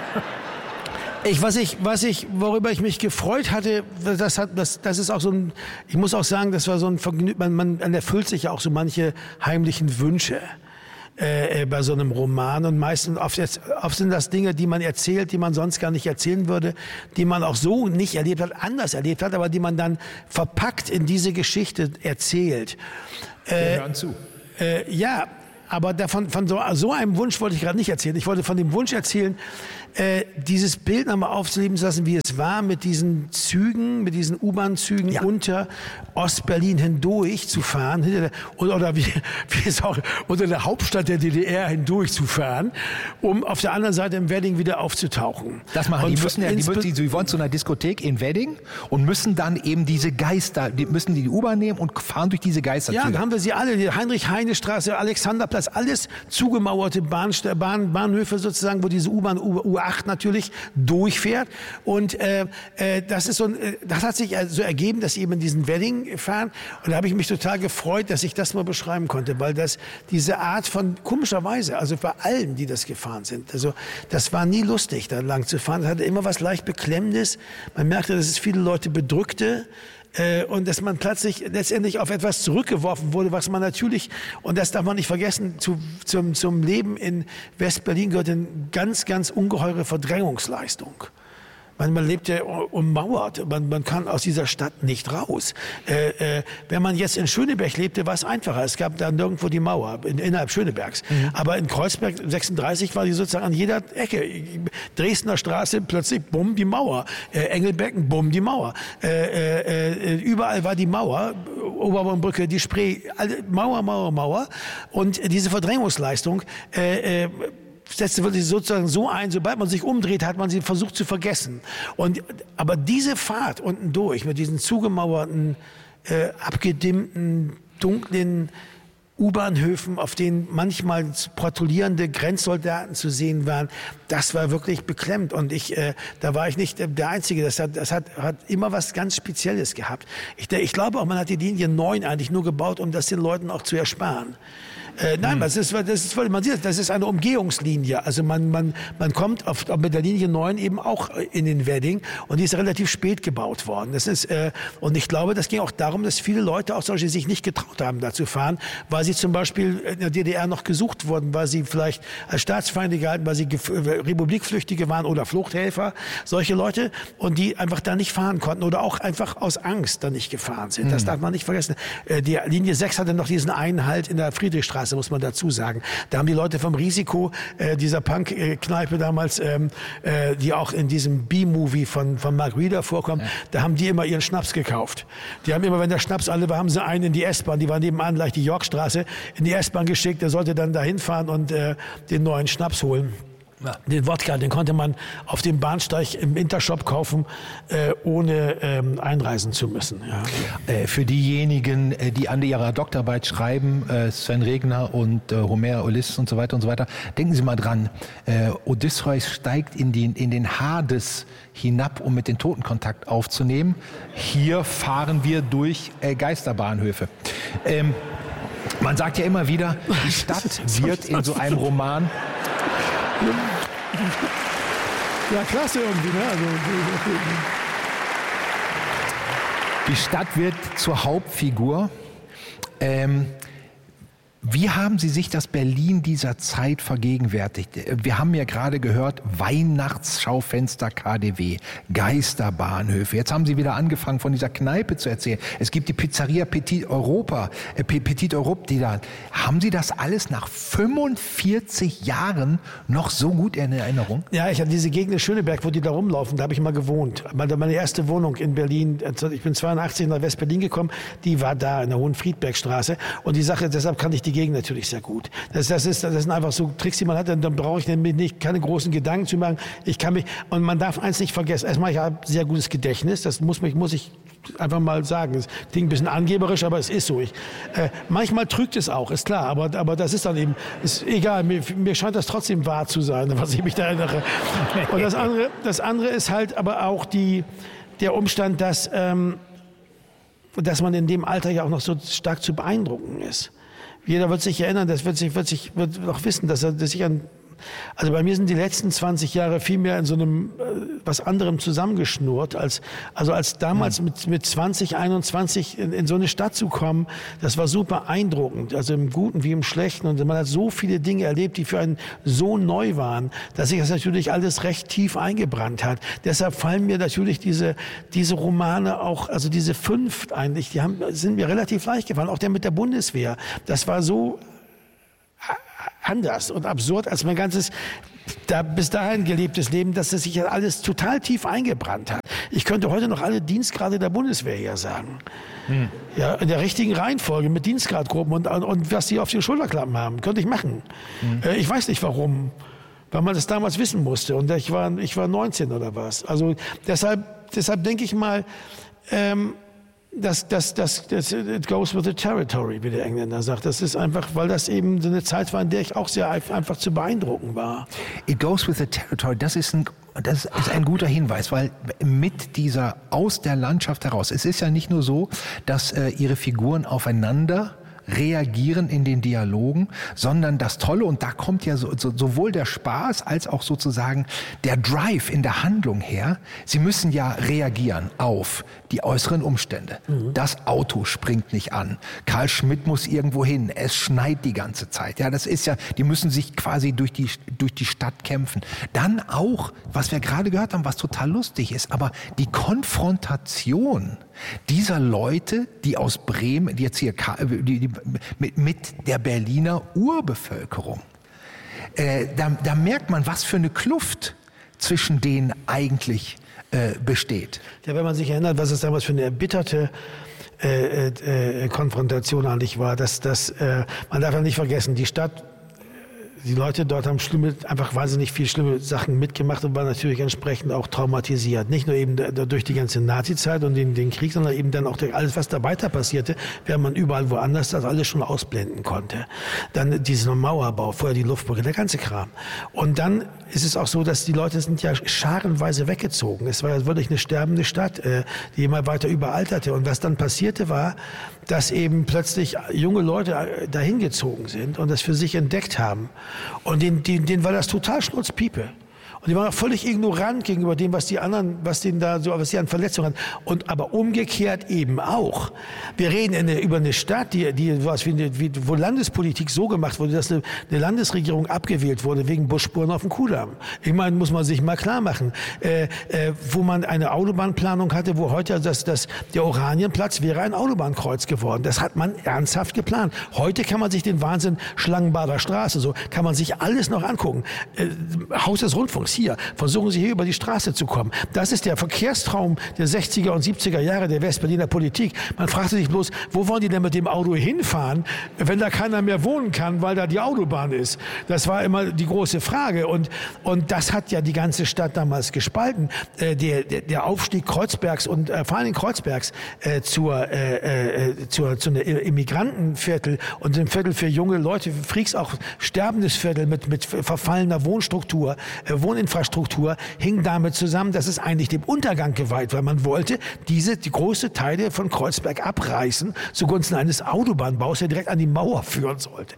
worüber ich mich gefreut hatte, das ist auch so ein, ich muss auch sagen, das war so ein Vergnügen, man erfüllt sich ja auch so manche heimlichen Wünsche. Bei so einem Roman und meistens oft sind das Dinge, die man erzählt, die man sonst gar nicht erzählen würde, die man auch so nicht erlebt hat, anders erlebt hat, aber die man dann verpackt in diese Geschichte erzählt. Wir hören zu. Ja, aber von so einem Wunsch wollte ich gerade nicht erzählen. Ich wollte von dem Wunsch erzählen, dieses Bild nochmal aufzuleben zu lassen, wie es war, mit diesen Zügen, mit diesen U-Bahn-Zügen unter Ostberlin hindurch zu fahren, oder wie es auch unter der Hauptstadt der DDR hindurch zu fahren, um auf der anderen Seite im Wedding wieder aufzutauchen. Das machen die wollen zu einer Diskothek in Wedding und müssen dann eben diese Geister, müssen die U-Bahn nehmen und fahren durch diese Geisterzüge. Ja, dann haben wir sie alle, die Heinrich-Heine-Straße, Alexanderplatz, alles zugemauerte Bahnhöfe sozusagen, wo diese U-Bahn U8 natürlich durchfährt. Und das hat sich so ergeben, dass sie eben in diesen Wedding fahren. Und da habe ich mich total gefreut, dass ich das mal beschreiben konnte, weil diese Art von, komischerweise, also bei allen, die das gefahren sind, also das war nie lustig, da lang zu fahren. Das hatte immer was leicht Beklemmendes. Man merkte, dass es viele Leute bedrückte. Und dass man plötzlich letztendlich auf etwas zurückgeworfen wurde, was man natürlich, und das darf man nicht vergessen, zum Leben in West-Berlin gehört eine ganz, ganz ungeheure Verdrängungsleistung. Man lebt ja ummauert, man kann aus dieser Stadt nicht raus. Wenn man jetzt in Schöneberg lebte, war es einfacher. Es gab da nirgendwo die Mauer innerhalb Schönebergs. Aber in Kreuzberg 36 war die sozusagen an jeder Ecke. Dresdner Straße, plötzlich bumm, die Mauer. Engelbecken, bumm, die Mauer. Überall war die Mauer, Oberbaumbrücke, die Spree, Mauer. Und diese Verdrängungsleistung setzte wirklich sozusagen so ein, sobald man sich umdreht, hat man sie versucht zu vergessen. Aber diese Fahrt unten durch mit diesen zugemauerten, abgedimmten, dunklen U-Bahnhöfen, auf denen manchmal patrouillierende Grenzsoldaten zu sehen waren, das war wirklich beklemmt. Und da war ich nicht der Einzige. Das hat immer was ganz Spezielles gehabt. Ich glaube auch, man hat die Linie 9 eigentlich nur gebaut, um das den Leuten auch zu ersparen. Nein, das ist, man sieht, das ist eine Umgehungslinie. Also man kommt mit der Linie 9 eben auch in den Wedding und die ist relativ spät gebaut worden. Und ich glaube, das ging auch darum, dass viele Leute auch solche sich nicht getraut haben, da zu fahren, weil sie zum Beispiel in der DDR noch gesucht wurden, weil sie vielleicht als Staatsfeinde gehalten, weil sie Republikflüchtige waren oder Fluchthelfer, solche Leute, und die einfach da nicht fahren konnten oder auch einfach aus Angst da nicht gefahren sind. Das darf man nicht vergessen. Die Linie 6 hatte noch diesen einen Halt in der Friedrichstraße, muss man dazu sagen. Da haben die Leute vom Risiko, dieser Punk-Kneipe damals, die auch in diesem B-Movie von Mark Reeder vorkommt, da haben die immer ihren Schnaps gekauft. Die haben immer, wenn der Schnaps alle war, haben sie einen in die S-Bahn, die war nebenan gleich die Yorkstraße, in die S-Bahn geschickt, der sollte dann dahin fahren und den neuen Schnaps holen. Ja. Den Wodka, den konnte man auf dem Bahnsteig im Intershop kaufen, ohne einreisen zu müssen. Ja. Für diejenigen, die an ihrer Doktorarbeit schreiben, Sven Regner und Homer, Ulysses und so weiter, denken Sie mal dran, Odysseus steigt in den Hades hinab, um mit den Toten Kontakt aufzunehmen. Hier fahren wir durch Geisterbahnhöfe. Man sagt ja immer wieder, die Stadt wird in so einem Roman... Ja, klasse irgendwie, ne? Die Stadt wird zur Hauptfigur. Wie haben Sie sich das Berlin dieser Zeit vergegenwärtigt? Wir haben ja gerade gehört, Weihnachtsschaufenster KaDeWe, Geisterbahnhöfe. Jetzt haben Sie wieder angefangen, von dieser Kneipe zu erzählen. Es gibt die Pizzeria Petit Europe, die da. Haben Sie das alles nach 45 Jahren noch so gut in Erinnerung? Ja, ich habe diese Gegend in Schöneberg, wo die da rumlaufen, da habe ich mal gewohnt. Meine erste Wohnung in Berlin, ich bin 82 nach West-Berlin gekommen, die war da in der Hohenfriedbergstraße. Und die Sache, deshalb kann ich die die Gegend natürlich sehr gut. Das sind einfach so Tricks, die man hat, dann brauche ich nämlich keine großen Gedanken zu machen. Und man darf eins nicht vergessen, erstmal, ich habe sehr gutes Gedächtnis, das muss ich einfach mal sagen. Das klingt ein bisschen angeberisch, aber es ist so. Manchmal trügt es auch, ist klar, aber das ist dann eben, ist egal, mir scheint das trotzdem wahr zu sein, was ich mich da erinnere. Und das andere ist halt aber auch der Umstand, dass man in dem Alter ja auch noch so stark zu beeindrucken ist. Jeder wird sich erinnern, wird auch wissen, dass sich also bei mir sind die letzten 20 Jahre viel mehr in so einem was anderem zusammengeschnurrt, als damals mit 20, 21 in so eine Stadt zu kommen. Das war super beeindruckend, also im Guten wie im Schlechten. Und man hat so viele Dinge erlebt, die für einen so neu waren, dass sich das natürlich alles recht tief eingebrannt hat. Deshalb fallen mir natürlich diese Romane auch, also diese 5 eigentlich, sind mir relativ leicht gefallen. Auch der mit der Bundeswehr. Das war so anders und absurd als mein ganzes bis dahin gelebtes Leben, dass es sich alles total tief eingebrannt hat. Ich könnte heute noch alle Dienstgrade der Bundeswehr hier sagen. Ja, in der richtigen Reihenfolge mit Dienstgradgruppen und was die auf den Schulterklappen haben, könnte ich machen. Ich weiß nicht warum, weil man das damals wissen musste und ich war 19 oder was. Also deshalb denke ich mal, das it goes with the territory, wie der Engländer sagt. Das ist einfach, weil das eben so eine Zeit war, in der ich auch sehr einfach zu beeindrucken war. It goes with the territory, das ist ein guter Hinweis, weil mit dieser aus der Landschaft heraus, es ist ja nicht nur so, dass ihre Figuren aufeinander reagieren in den Dialogen, sondern das Tolle, und da kommt ja sowohl der Spaß als auch sozusagen der Drive in der Handlung her, sie müssen ja reagieren auf die äußeren Umstände. Das Auto springt nicht an, Karl Schmidt muss irgendwo hin, es schneit die ganze Zeit. Ja, das ist ja, die müssen sich quasi durch die Stadt kämpfen. Dann auch, was wir gerade gehört haben, was total lustig ist, aber die Konfrontation dieser Leute, die aus Bremen, die jetzt hier mit der Berliner Urbevölkerung, da merkt man, was für eine Kluft zwischen denen eigentlich besteht. Ja, wenn man sich erinnert, was es damals für eine erbitterte Konfrontation eigentlich war, man darf ja nicht vergessen, die Leute dort haben einfach wahnsinnig viele schlimme Sachen mitgemacht und waren natürlich entsprechend auch traumatisiert. Nicht nur eben durch die ganze Nazi-Zeit und den Krieg, sondern eben dann auch durch alles, was da weiter passierte, während man überall woanders das alles schon ausblenden konnte. Dann dieser Mauerbau, vorher die Luftbrücke, der ganze Kram. Und dann ist es auch so, dass die Leute sind ja scharenweise weggezogen. Es war ja wirklich eine sterbende Stadt, die immer weiter überalterte. Und was dann passierte war, dass eben plötzlich junge Leute dahin gezogen sind und das für sich entdeckt haben. Und denen war das total Schnurzpiepe. Und die waren auch völlig ignorant gegenüber dem, was die an Verletzungen hatten. Aber umgekehrt eben auch. Wir reden über eine Stadt, wo Landespolitik so gemacht wurde, dass eine Landesregierung abgewählt wurde wegen Busspuren auf dem Kudamm. Ich meine, muss man sich mal klar machen. Wo man eine Autobahnplanung hatte, wo heute der Oranienplatz wäre ein Autobahnkreuz geworden. Das hat man ernsthaft geplant. Heute kann man sich den Wahnsinn Schlangenbader Straße, so kann man sich alles noch angucken. Haus des Rundfunks. Hier, versuchen Sie hier über die Straße zu kommen. Das ist der Verkehrstraum der 60er und 70er Jahre der Westberliner Politik. Man fragte sich bloß, wo wollen die denn mit dem Auto hinfahren, wenn da keiner mehr wohnen kann, weil da die Autobahn ist? Das war immer die große Frage. Und das hat ja die ganze Stadt damals gespalten. Der Aufstieg Kreuzbergs und vor allem Kreuzbergs zu einem Immigrantenviertel und einem Viertel für junge Leute, Freaks auch sterbendes Viertel mit verfallener Wohninfrastruktur, hing damit zusammen, dass es eigentlich dem Untergang geweiht war. Man wollte die große Teile von Kreuzberg abreißen zugunsten eines Autobahnbaus, der direkt an die Mauer führen sollte.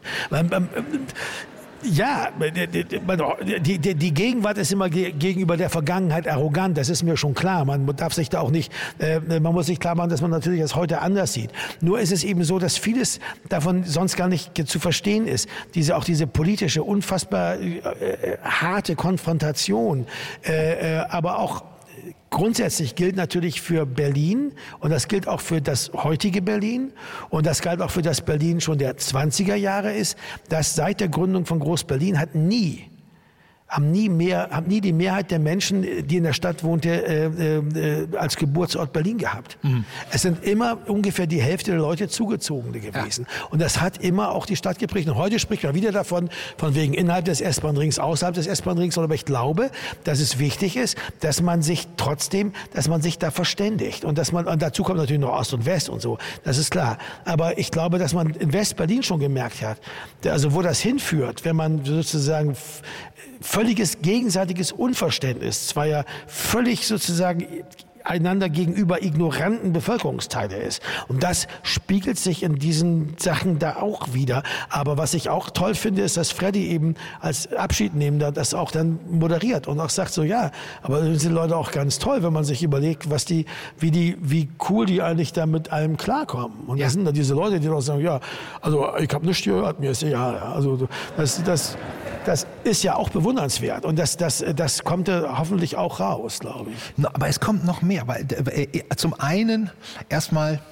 Ja, die Gegenwart ist immer gegenüber der Vergangenheit arrogant, das ist mir schon klar. Man darf sich da auch nicht, man muss sich klar machen, dass man natürlich das heute anders sieht. Nur ist es eben so, dass vieles davon sonst gar nicht zu verstehen ist. Auch diese politische, unfassbar harte Konfrontation, aber auch grundsätzlich gilt natürlich für Berlin und das gilt auch für das heutige Berlin und das galt auch für das Berlin schon der 20er Jahre ist, dass seit der Gründung von Groß-Berlin hat nie haben nie die Mehrheit der Menschen, die in der Stadt wohnte, als Geburtsort Berlin gehabt. Mhm. Es sind immer ungefähr die Hälfte der Leute Zugezogene gewesen. Ja. Und das hat immer auch die Stadt geprägt. Und heute spricht man wieder davon, von wegen innerhalb des S-Bahn-Rings, außerhalb des S-Bahn-Rings. Aber ich glaube, dass es wichtig ist, dass man sich da verständigt. Und dazu kommt natürlich noch Ost und West und so. Das ist klar. Aber ich glaube, dass man in West-Berlin schon gemerkt hat, also wo das hinführt, wenn man sozusagen völliges gegenseitiges Unverständnis zweier völlig sozusagen einander gegenüber ignoranten Bevölkerungsteile ist. Und das spiegelt sich in diesen Sachen da auch wieder. Aber was ich auch toll finde, ist, dass Freddy eben als Abschiednehmender das auch dann moderiert und auch sagt so, ja, aber das sind Leute auch ganz toll, wenn man sich überlegt, wie cool die eigentlich da mit allem klarkommen. Und das sind dann diese Leute, die auch sagen, ja, also ich habe nichts gehört, mir ist egal. Also das ist ja auch bewundernswert. Und das kommt ja hoffentlich auch raus, glaube ich. Aber es kommt noch mehr. Weil, zum einen erstmal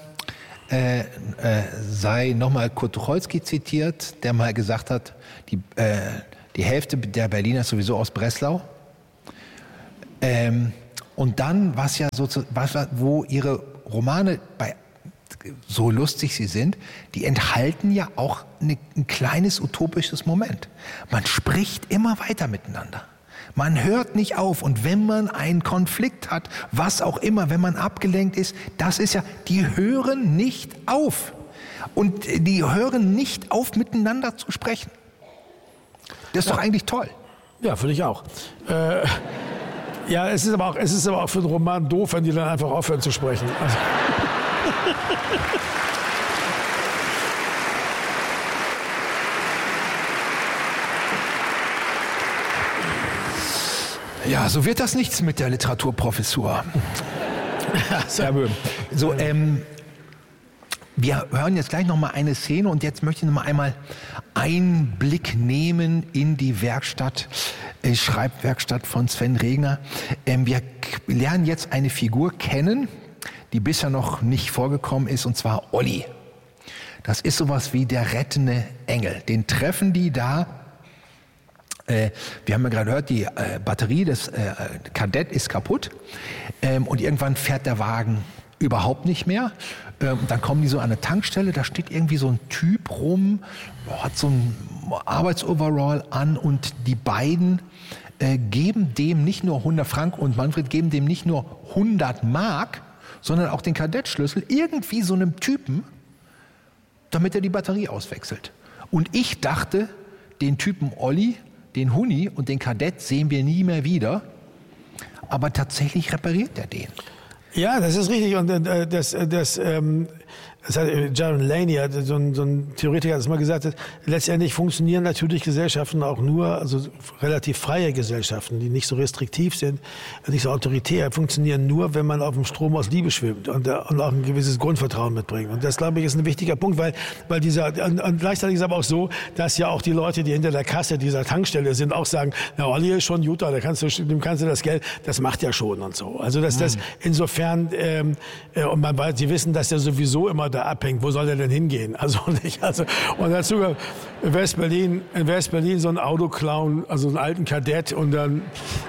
sei nochmal Kurt Tucholsky zitiert, der mal gesagt hat, die Hälfte der Berliner ist sowieso aus Breslau. Und dann, wo ihre Romane, so lustig sie sind, die enthalten ja auch ein kleines utopisches Moment. Man spricht immer weiter miteinander. Man hört nicht auf. Und wenn man einen Konflikt hat, was auch immer, wenn man abgelenkt ist, das ist ja, die hören nicht auf. Und die hören nicht auf, miteinander zu sprechen. Das ist doch eigentlich toll. Ja, finde ich auch. Ja, es ist aber auch für den Roman doof, wenn die dann einfach aufhören zu sprechen. Also. Ja, so wird das nichts mit der Literaturprofessur. Herr Böhm. So, wir hören jetzt gleich noch mal eine Szene und jetzt möchte ich noch mal einmal Einblick nehmen in die Werkstatt, Schreibwerkstatt von Sven Regner. Wir lernen jetzt eine Figur kennen, die bisher noch nicht vorgekommen ist, und zwar Olli. Das ist sowas wie der rettende Engel. Den treffen die da. Wir haben ja gerade gehört, die Batterie des Kadett ist kaputt und irgendwann fährt der Wagen überhaupt nicht mehr. Dann kommen die so an eine Tankstelle, da steht irgendwie so ein Typ rum, hat so ein Arbeitsoverall an und die beiden geben dem nicht nur 100 Franken und Manfred geben dem nicht nur 100 Mark, sondern auch den Kadettschlüssel irgendwie so einem Typen, damit er die Batterie auswechselt. Und ich dachte, den Typen Olli, den Huni und den Kadett sehen wir nie mehr aber tatsächlich repariert er den. Ja, das ist richtig. Und das hat Jaron Laney, so ein Theoretiker, hat es mal gesagt, letztendlich funktionieren natürlich Gesellschaften auch nur, also relativ freie Gesellschaften, die nicht so restriktiv sind, nicht so autoritär, funktionieren nur, wenn man auf dem Strom aus Liebe schwimmt und auch ein gewisses Grundvertrauen mitbringt. Und das, glaube ich, ist ein wichtiger Punkt, weil und gleichzeitig ist aber auch so, dass ja auch die Leute, die hinter der Kasse dieser Tankstelle sind, auch sagen, na, Olli ist schon Jutta, dem kannst du das Geld, das macht ja schon und so. Also, dass das insofern, und sie wissen, dass der sowieso immer da abhängt. Wo soll der denn hingehen? Also nicht. Und dazu in West-Berlin so ein Auto klauen, also einen alten Kadett und dann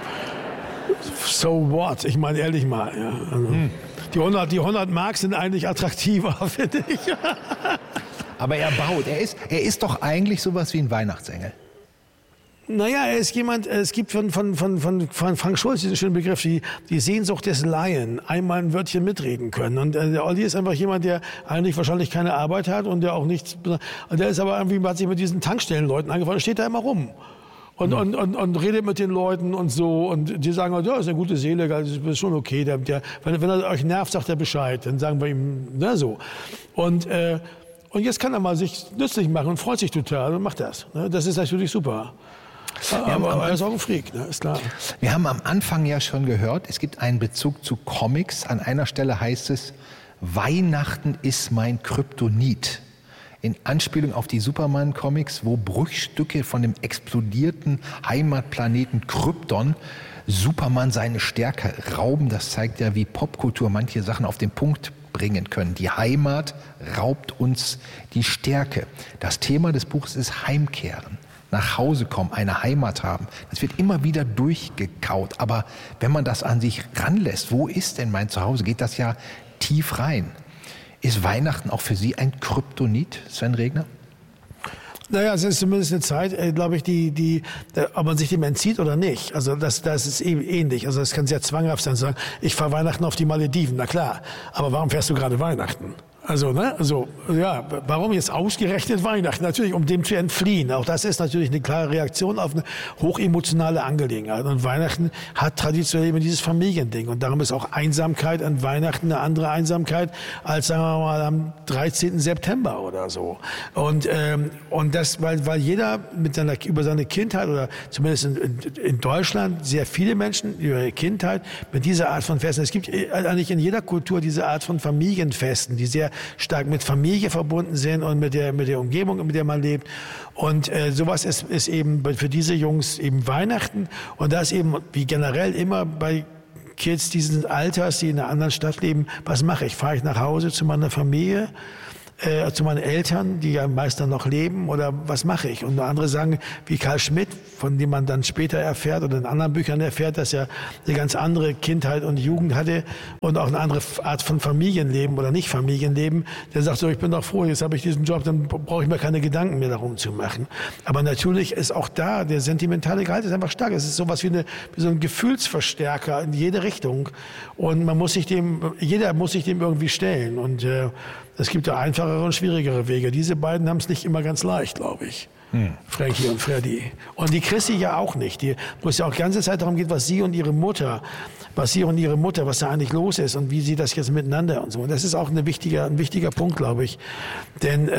so what? Ich meine ehrlich mal. Ja. Also, die 100 Mark sind eigentlich attraktiver, finde ich. Aber er baut. Er ist doch eigentlich sowas wie ein Weihnachtsengel. Naja, er ist jemand, es gibt von Frank Schulz diesen schönen Begriff, die Sehnsucht des Laien, einmal ein Wörtchen mitreden können. Und der Olli ist einfach jemand, der eigentlich wahrscheinlich keine Arbeit hat und der auch nichts, und der ist aber irgendwie, hat sich mit diesen Tankstellenleuten angefangen, steht da immer rum. Und redet mit den Leuten und so. Und die sagen, ja, ist eine gute Seele, das ist schon okay. Wenn er euch nervt, sagt er Bescheid. Dann sagen wir ihm, na so. Und jetzt kann er mal sich nützlich machen und freut sich total und macht das. Das ist natürlich super. Aber er ist auch ein Freak, ne? Ist klar. Wir haben am Anfang ja schon gehört, es gibt einen Bezug zu Comics. An einer Stelle heißt es, Weihnachten ist mein Kryptonit. In Anspielung auf die Superman-Comics, wo Bruchstücke von dem explodierten Heimatplaneten Krypton Superman seine Stärke rauben. Das zeigt ja, wie Popkultur manche Sachen auf den Punkt bringen können. Die Heimat raubt uns die Stärke. Das Thema des Buches ist Heimkehren. nach Hause kommen, eine Heimat haben. Das wird immer wieder durchgekaut. Aber wenn man das an sich ranlässt, wo ist denn mein Zuhause, geht das ja tief rein. Ist Weihnachten auch für Sie ein Kryptonit, Sven Regner? Naja, es ist zumindest eine Zeit, glaube ich, ob man sich dem entzieht oder nicht. Also das ist eben ähnlich. Also es kann sehr zwanghaft sein, zu sagen, ich fahre Weihnachten auf die Malediven. Na klar, aber warum fährst du gerade Weihnachten? Warum jetzt ausgerechnet Weihnachten? Natürlich, um dem zu entfliehen. Auch das ist natürlich eine klare Reaktion auf eine hochemotionale Angelegenheit. Und Weihnachten hat traditionell immer dieses Familiending. Und darum ist auch Einsamkeit an Weihnachten eine andere Einsamkeit als, sagen wir mal, am 13. September oder so. Und das, weil jeder über seine Kindheit oder zumindest in Deutschland sehr viele Menschen über ihre Kindheit mit dieser Art von Festen. Es gibt eigentlich in jeder Kultur diese Art von Familienfesten, die sehr stark mit Familie verbunden sind und mit der Umgebung, mit der man lebt. Und sowas ist eben für diese Jungs eben Weihnachten. Und das eben wie generell immer bei Kids dieses Alters, die in einer anderen Stadt leben, was mache ich? Fahre ich nach Hause zu meiner Familie? Zu meinen Eltern, die ja meist dann noch leben, oder was mache ich? Und andere sagen, wie Karl Schmidt, von dem man dann später erfährt oder in anderen Büchern erfährt, dass er eine ganz andere Kindheit und Jugend hatte und auch eine andere Art von Familienleben oder nicht Familienleben. Der sagt so, ich bin doch froh, jetzt habe ich diesen Job, dann brauche ich mir keine Gedanken mehr darum zu machen. Aber natürlich ist auch da, der sentimentale Gehalt ist einfach stark. Es ist sowas wie so ein Gefühlsverstärker in jede Richtung. Und jeder muss sich dem irgendwie stellen. Und es gibt ja einfachere und schwierigere Wege. Diese beiden haben es nicht immer ganz leicht, glaube ich. Frankie und Freddy. Und die Chrissy ja auch nicht. Wo es ja auch die ganze Zeit darum geht, was sie und ihre Mutter, was da eigentlich los ist und wie sie das jetzt miteinander und so. Und das ist auch ein wichtiger Punkt, glaube ich. Denn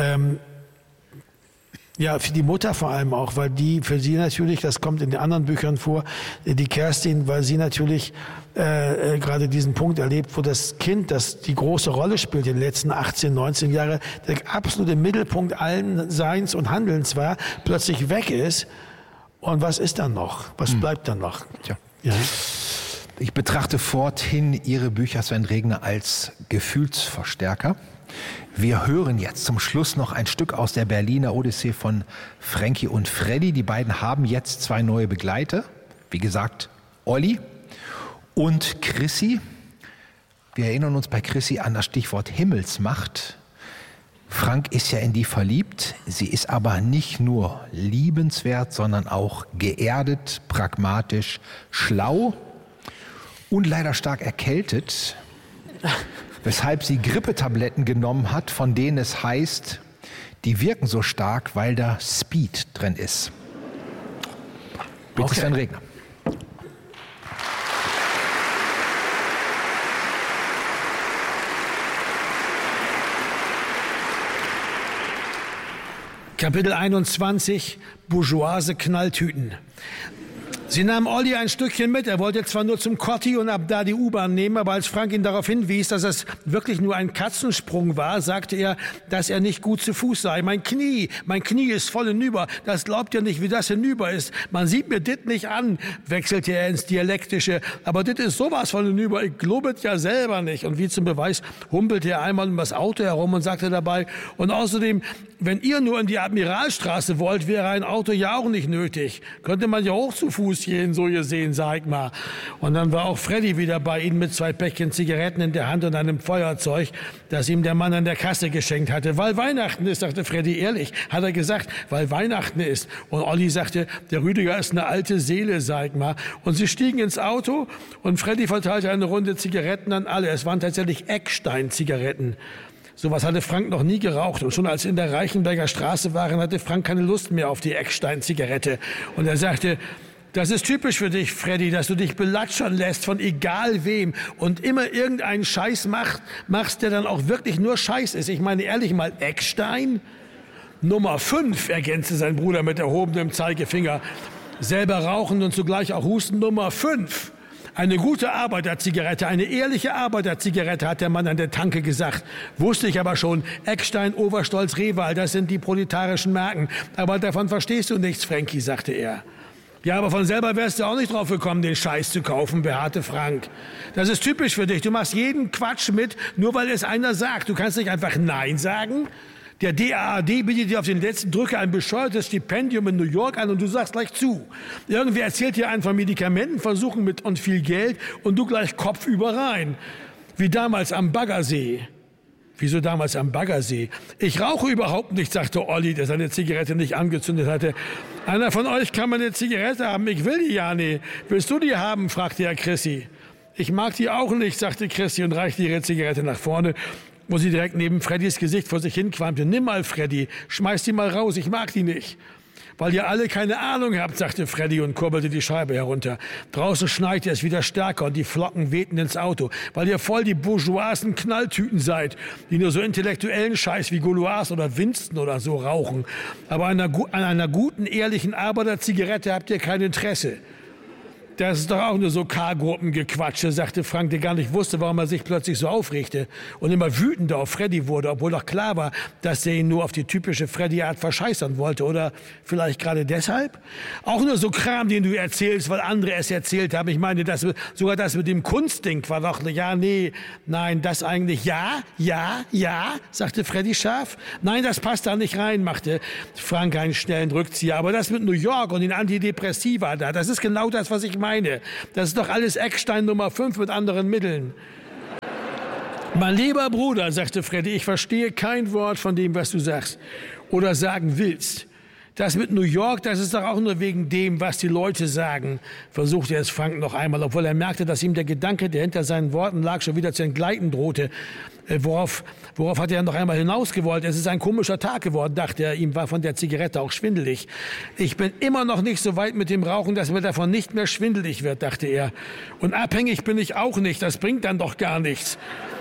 ja, für die Mutter vor allem auch, weil für sie natürlich, das kommt in den anderen Büchern vor, die Kerstin, weil sie natürlich gerade diesen Punkt erlebt, wo das Kind, das die große Rolle spielt in den letzten 18, 19 Jahren, der absolute Mittelpunkt allen Seins und Handelns war, plötzlich weg ist. Und was ist dann noch? Was bleibt dann noch? Tja. Ja. Ich betrachte forthin Ihre Bücher, Sven Regner, als Gefühlsverstärker. Wir hören jetzt zum Schluss noch ein Stück aus der Berliner Odyssee von Frankie und Freddy. Die beiden haben jetzt 2 neue Begleiter. Wie gesagt, Olli und Chrissy. Wir erinnern uns bei Chrissy an das Stichwort Himmelsmacht. Frank ist ja in die verliebt. Sie ist aber nicht nur liebenswert, sondern auch geerdet, pragmatisch, schlau und leider stark erkältet. Weshalb sie Grippetabletten genommen hat, von denen es heißt, die wirken so stark, weil da Speed drin ist. Bitte, okay. Sven Regner. Kapitel 21, bourgeoise Knalltüten. Sie nahm Olli ein Stückchen mit. Er wollte zwar nur zum Kotti und ab da die U-Bahn nehmen, aber als Frank ihn darauf hinwies, dass es wirklich nur ein Katzensprung war, sagte er, dass er nicht gut zu Fuß sei. Mein Knie ist voll hinüber. Das glaubt ihr nicht, wie das hinüber ist. Man sieht mir dit nicht an, wechselte er ins Dialektische. Aber dit ist sowas von hinüber. Ich glubet ja selber nicht. Und wie zum Beweis humpelte er einmal um das Auto herum und sagte dabei, und außerdem, wenn ihr nur in die Admiralstraße wollt, wäre ein Auto ja auch nicht nötig. Könnte man ja auch zu Fuß gehen, so gesehen, sag ich mal. Und dann war auch Freddy wieder bei ihnen mit 2 Päckchen Zigaretten in der Hand und einem Feuerzeug, das ihm der Mann an der Kasse geschenkt hatte. Weil Weihnachten ist, sagte Freddy ehrlich, hat er gesagt, weil Weihnachten ist. Und Olli sagte, der Rüdiger ist eine alte Seele, sag ich mal. Und sie stiegen ins Auto und Freddy verteilte eine Runde Zigaretten an alle. Es waren tatsächlich Eckstein-Zigaretten. Sowas hatte Frank noch nie geraucht. Und schon als sie in der Reichenberger Straße waren, hatte Frank keine Lust mehr auf die Eckstein-Zigarette. Und er sagte, das ist typisch für dich, Freddy, dass du dich belatschern lässt von egal wem und immer irgendeinen Scheiß machst, der dann auch wirklich nur Scheiß ist. Ich meine, ehrlich mal, Eckstein? Nummer 5, ergänzte sein Bruder mit erhobenem Zeigefinger. Selber rauchend und zugleich auch husten, Nummer 5. Eine gute Arbeiterzigarette, eine ehrliche Arbeiterzigarette, hat der Mann an der Tanke gesagt. Wusste ich aber schon, Eckstein, Overstolz, Rewal, das sind die proletarischen Marken. Aber davon verstehst du nichts, Frankie, sagte er. Ja, aber von selber wärst du auch nicht drauf gekommen, den Scheiß zu kaufen, beharrte Frank. Das ist typisch für dich. Du machst jeden Quatsch mit, nur weil es einer sagt. Du kannst nicht einfach Nein sagen. Der DAAD bietet dir auf den letzten Drücker ein bescheuertes Stipendium in New York an und du sagst gleich zu. Irgendwer erzählt dir einen von Medikamentenversuchen mit und viel Geld und du gleich kopfüber rein. Wie damals am Baggersee. Wieso damals am Baggersee? Ich rauche überhaupt nicht, sagte Olli, der seine Zigarette nicht angezündet hatte. Einer von euch kann mal eine Zigarette haben, ich will die ja nicht. Willst du die haben, fragte er Chrissy. Ich mag die auch nicht, sagte Chrissy und reichte ihre Zigarette nach vorne, wo sie direkt neben Freddys Gesicht vor sich hinqualmte. Nimm mal, Freddy, schmeiß die mal raus, ich mag die nicht. Weil ihr alle keine Ahnung habt, sagte Freddy und kurbelte die Scheibe herunter. Draußen schneite es wieder stärker und die Flocken wehten ins Auto, weil ihr voll die bourgeoisen Knalltüten seid, die nur so intellektuellen Scheiß wie Gaulois oder Winston oder so rauchen. Aber an einer guten, ehrlichen Arbeiterzigarette habt ihr kein Interesse. Das ist doch auch nur so K-Gruppengequatsche, sagte Frank, der gar nicht wusste, warum er sich plötzlich so aufregte und immer wütender auf Freddy wurde, obwohl doch klar war, dass er ihn nur auf die typische Freddy-Art verscheißern wollte. Oder vielleicht gerade deshalb? Auch nur so Kram, den du erzählst, weil andere es erzählt haben. Ich meine, sogar das mit dem Kunstding war doch, ja, nee, nein, das eigentlich, ja, sagte Freddy scharf. Nein, das passt da nicht rein, machte Frank einen schnellen Rückzieher. Aber das mit New York und den Antidepressiva da, das ist genau das, was ich meine. Das ist doch alles Eckstein Nummer 5 mit anderen Mitteln. Mein lieber Bruder, sagte Freddy, ich verstehe kein Wort von dem, was du sagst oder sagen willst. Das mit New York, das ist doch auch nur wegen dem, was die Leute sagen, versuchte es Frank noch einmal, obwohl er merkte, dass ihm der Gedanke, der hinter seinen Worten lag, schon wieder zu entgleiten drohte. Worauf hat er noch einmal hinausgewollt? Es ist ein komischer Tag geworden, dachte er. Ihm war von der Zigarette auch schwindelig. Ich bin immer noch nicht so weit mit dem Rauchen, dass mir davon nicht mehr schwindelig wird, dachte er. Und abhängig bin ich auch nicht. Das bringt dann doch gar nichts.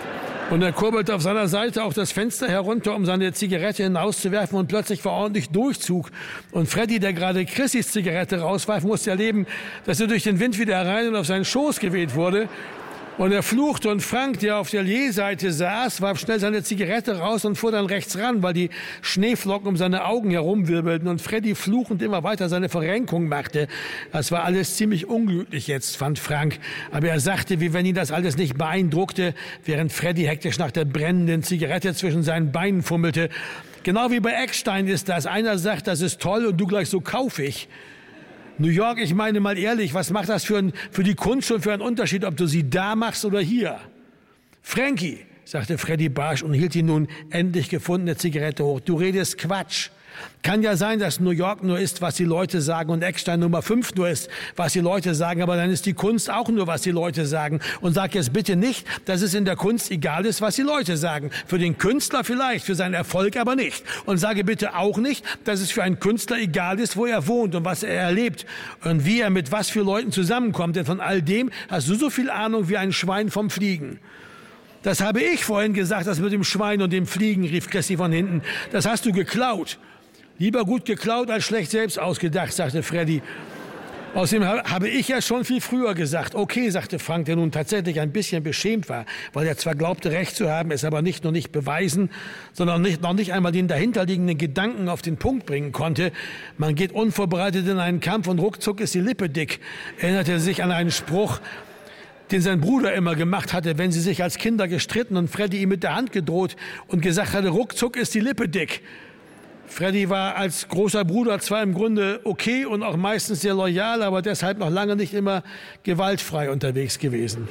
Und er kurbelte auf seiner Seite auch das Fenster herunter, um seine Zigarette hinauszuwerfen, und plötzlich war ordentlich Durchzug. Und Freddy, der gerade Chrissys Zigarette rauswarf, musste erleben, dass er durch den Wind wieder herein und auf seinen Schoß geweht wurde. Und er fluchte, und Frank, der auf der Lee-Seite saß, warf schnell seine Zigarette raus und fuhr dann rechts ran, weil die Schneeflocken um seine Augen herumwirbelten und Freddy fluchend immer weiter seine Verrenkung machte. Das war alles ziemlich unglücklich jetzt, fand Frank. Aber er sagte, wie wenn ihn das alles nicht beeindruckte, während Freddy hektisch nach der brennenden Zigarette zwischen seinen Beinen fummelte. Genau wie bei Eckstein ist das. Einer sagt, das ist toll, und du gleich so, kauf ich. New York, ich meine mal ehrlich, was macht das für die Kunst schon für einen Unterschied, ob du sie da machst oder hier? Frankie, sagte Freddy barsch und hielt die nun endlich gefundene Zigarette hoch. Du redest Quatsch. Kann ja sein, dass New York nur ist, was die Leute sagen, und Eckstein Nummer 5 nur ist, was die Leute sagen, aber dann ist die Kunst auch nur, was die Leute sagen. Und sag jetzt bitte nicht, dass es in der Kunst egal ist, was die Leute sagen. Für den Künstler vielleicht, für seinen Erfolg aber nicht. Und sage bitte auch nicht, dass es für einen Künstler egal ist, wo er wohnt und was er erlebt und wie er mit was für Leuten zusammenkommt. Denn von all dem hast du so viel Ahnung wie ein Schwein vom Fliegen. Das habe ich vorhin gesagt, das mit dem Schwein und dem Fliegen, rief Chrissy von hinten. Das hast du geklaut. Lieber gut geklaut als schlecht selbst ausgedacht, sagte Freddy. Außerdem habe ich ja schon viel früher gesagt. Okay, sagte Frank, der nun tatsächlich ein bisschen beschämt war, weil er zwar glaubte, Recht zu haben, es aber nicht nur nicht beweisen, sondern noch nicht einmal den dahinterliegenden Gedanken auf den Punkt bringen konnte. Man geht unvorbereitet in einen Kampf und ruckzuck ist die Lippe dick. Erinnerte er sich an einen Spruch, den sein Bruder immer gemacht hatte, wenn sie sich als Kinder gestritten und Freddy ihm mit der Hand gedroht und gesagt hatte, ruckzuck ist die Lippe dick. Freddy war als großer Bruder zwar im Grunde okay und auch meistens sehr loyal, aber deshalb noch lange nicht immer gewaltfrei unterwegs gewesen.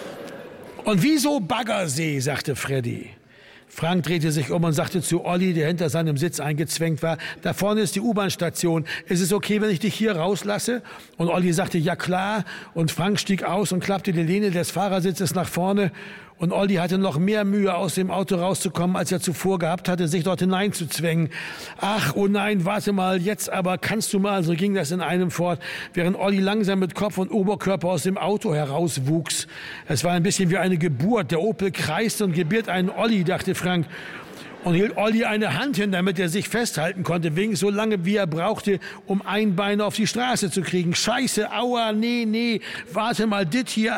Und wieso Baggersee, sagte Freddy. Frank drehte sich um und sagte zu Olli, der hinter seinem Sitz eingezwängt war, da vorne ist die U-Bahn-Station. Ist es okay, wenn ich dich hier rauslasse? Und Olli sagte, ja klar. Und Frank stieg aus und klappte die Lehne des Fahrersitzes nach vorne. Und Olli hatte noch mehr Mühe, aus dem Auto rauszukommen, als er zuvor gehabt hatte, sich dort hineinzuzwängen. Ach, oh nein, warte mal, jetzt aber kannst du mal, so ging das in einem fort, während Olli langsam mit Kopf und Oberkörper aus dem Auto herauswuchs. Es war ein bisschen wie eine Geburt. Der Opel kreiste und gebiert einen Olli, dachte Frank. Und hielt Olli eine Hand hin, damit er sich festhalten konnte, wenigstens so lange, wie er brauchte, um ein Bein auf die Straße zu kriegen. Scheiße, aua, nee, warte mal, dit hier,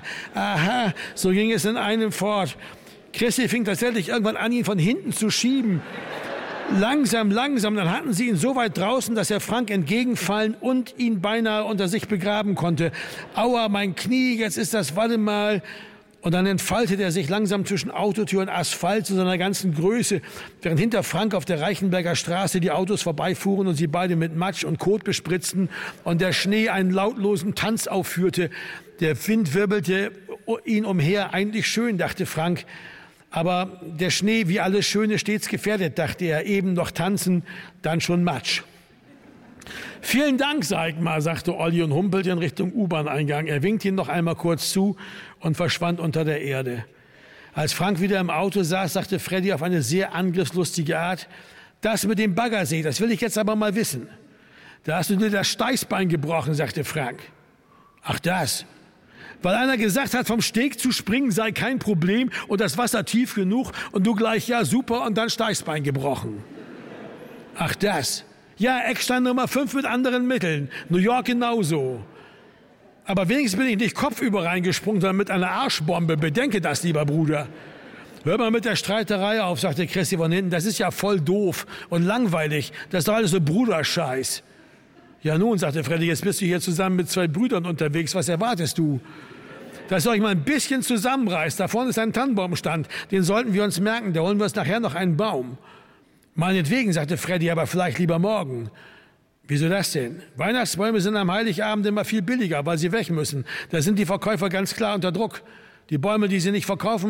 aha. So ging es in einem fort. Chrissy fing tatsächlich irgendwann an, ihn von hinten zu schieben. Langsam, dann hatten sie ihn so weit draußen, dass er Frank entgegenfallen und ihn beinahe unter sich begraben konnte. Aua, mein Knie, jetzt ist das, warte mal. Und dann entfaltet er sich langsam zwischen Autotür und Asphalt zu seiner ganzen Größe, während hinter Frank auf der Reichenberger Straße die Autos vorbeifuhren und sie beide mit Matsch und Kot bespritzten und der Schnee einen lautlosen Tanz aufführte. Der Wind wirbelte ihn umher, eigentlich schön, dachte Frank. Aber der Schnee, wie alles Schöne, stets gefährdet, dachte er, eben noch tanzen, dann schon Matsch. Vielen Dank, Seigmar, sagte Olli und humpelte in Richtung U-Bahn-Eingang. Er winkte ihm noch einmal kurz zu und verschwand unter der Erde. Als Frank wieder im Auto saß, sagte Freddy auf eine sehr angriffslustige Art, das mit dem Baggersee, das will ich jetzt aber mal wissen. Da hast du dir das Steißbein gebrochen, sagte Frank. Ach das? Weil einer gesagt hat, vom Steg zu springen sei kein Problem und das Wasser tief genug und du gleich, ja super, und dann Steißbein gebrochen. Ach das? Ja, Eckstein Nummer 5 mit anderen Mitteln. New York genauso. Aber wenigstens bin ich nicht kopfüber reingesprungen, sondern mit einer Arschbombe. Bedenke das, lieber Bruder. Hör mal mit der Streiterei auf, sagte Christi von hinten. Das ist ja voll doof und langweilig. Das ist doch alles so Bruderscheiß. Ja nun, sagte Freddy, jetzt bist du hier zusammen mit 2 Brüdern unterwegs. Was erwartest du? Dass ihr euch mal ein bisschen zusammenreißt. Da vorne ist ein Tannenbaumstand. Den sollten wir uns merken. Da holen wir uns nachher noch einen Baum. Meinetwegen, sagte Freddy, aber vielleicht lieber morgen. Wieso das denn? Weihnachtsbäume sind am Heiligabend immer viel billiger, weil sie weg müssen. Da sind die Verkäufer ganz klar unter Druck. Die Bäume, die sie nicht verkaufen,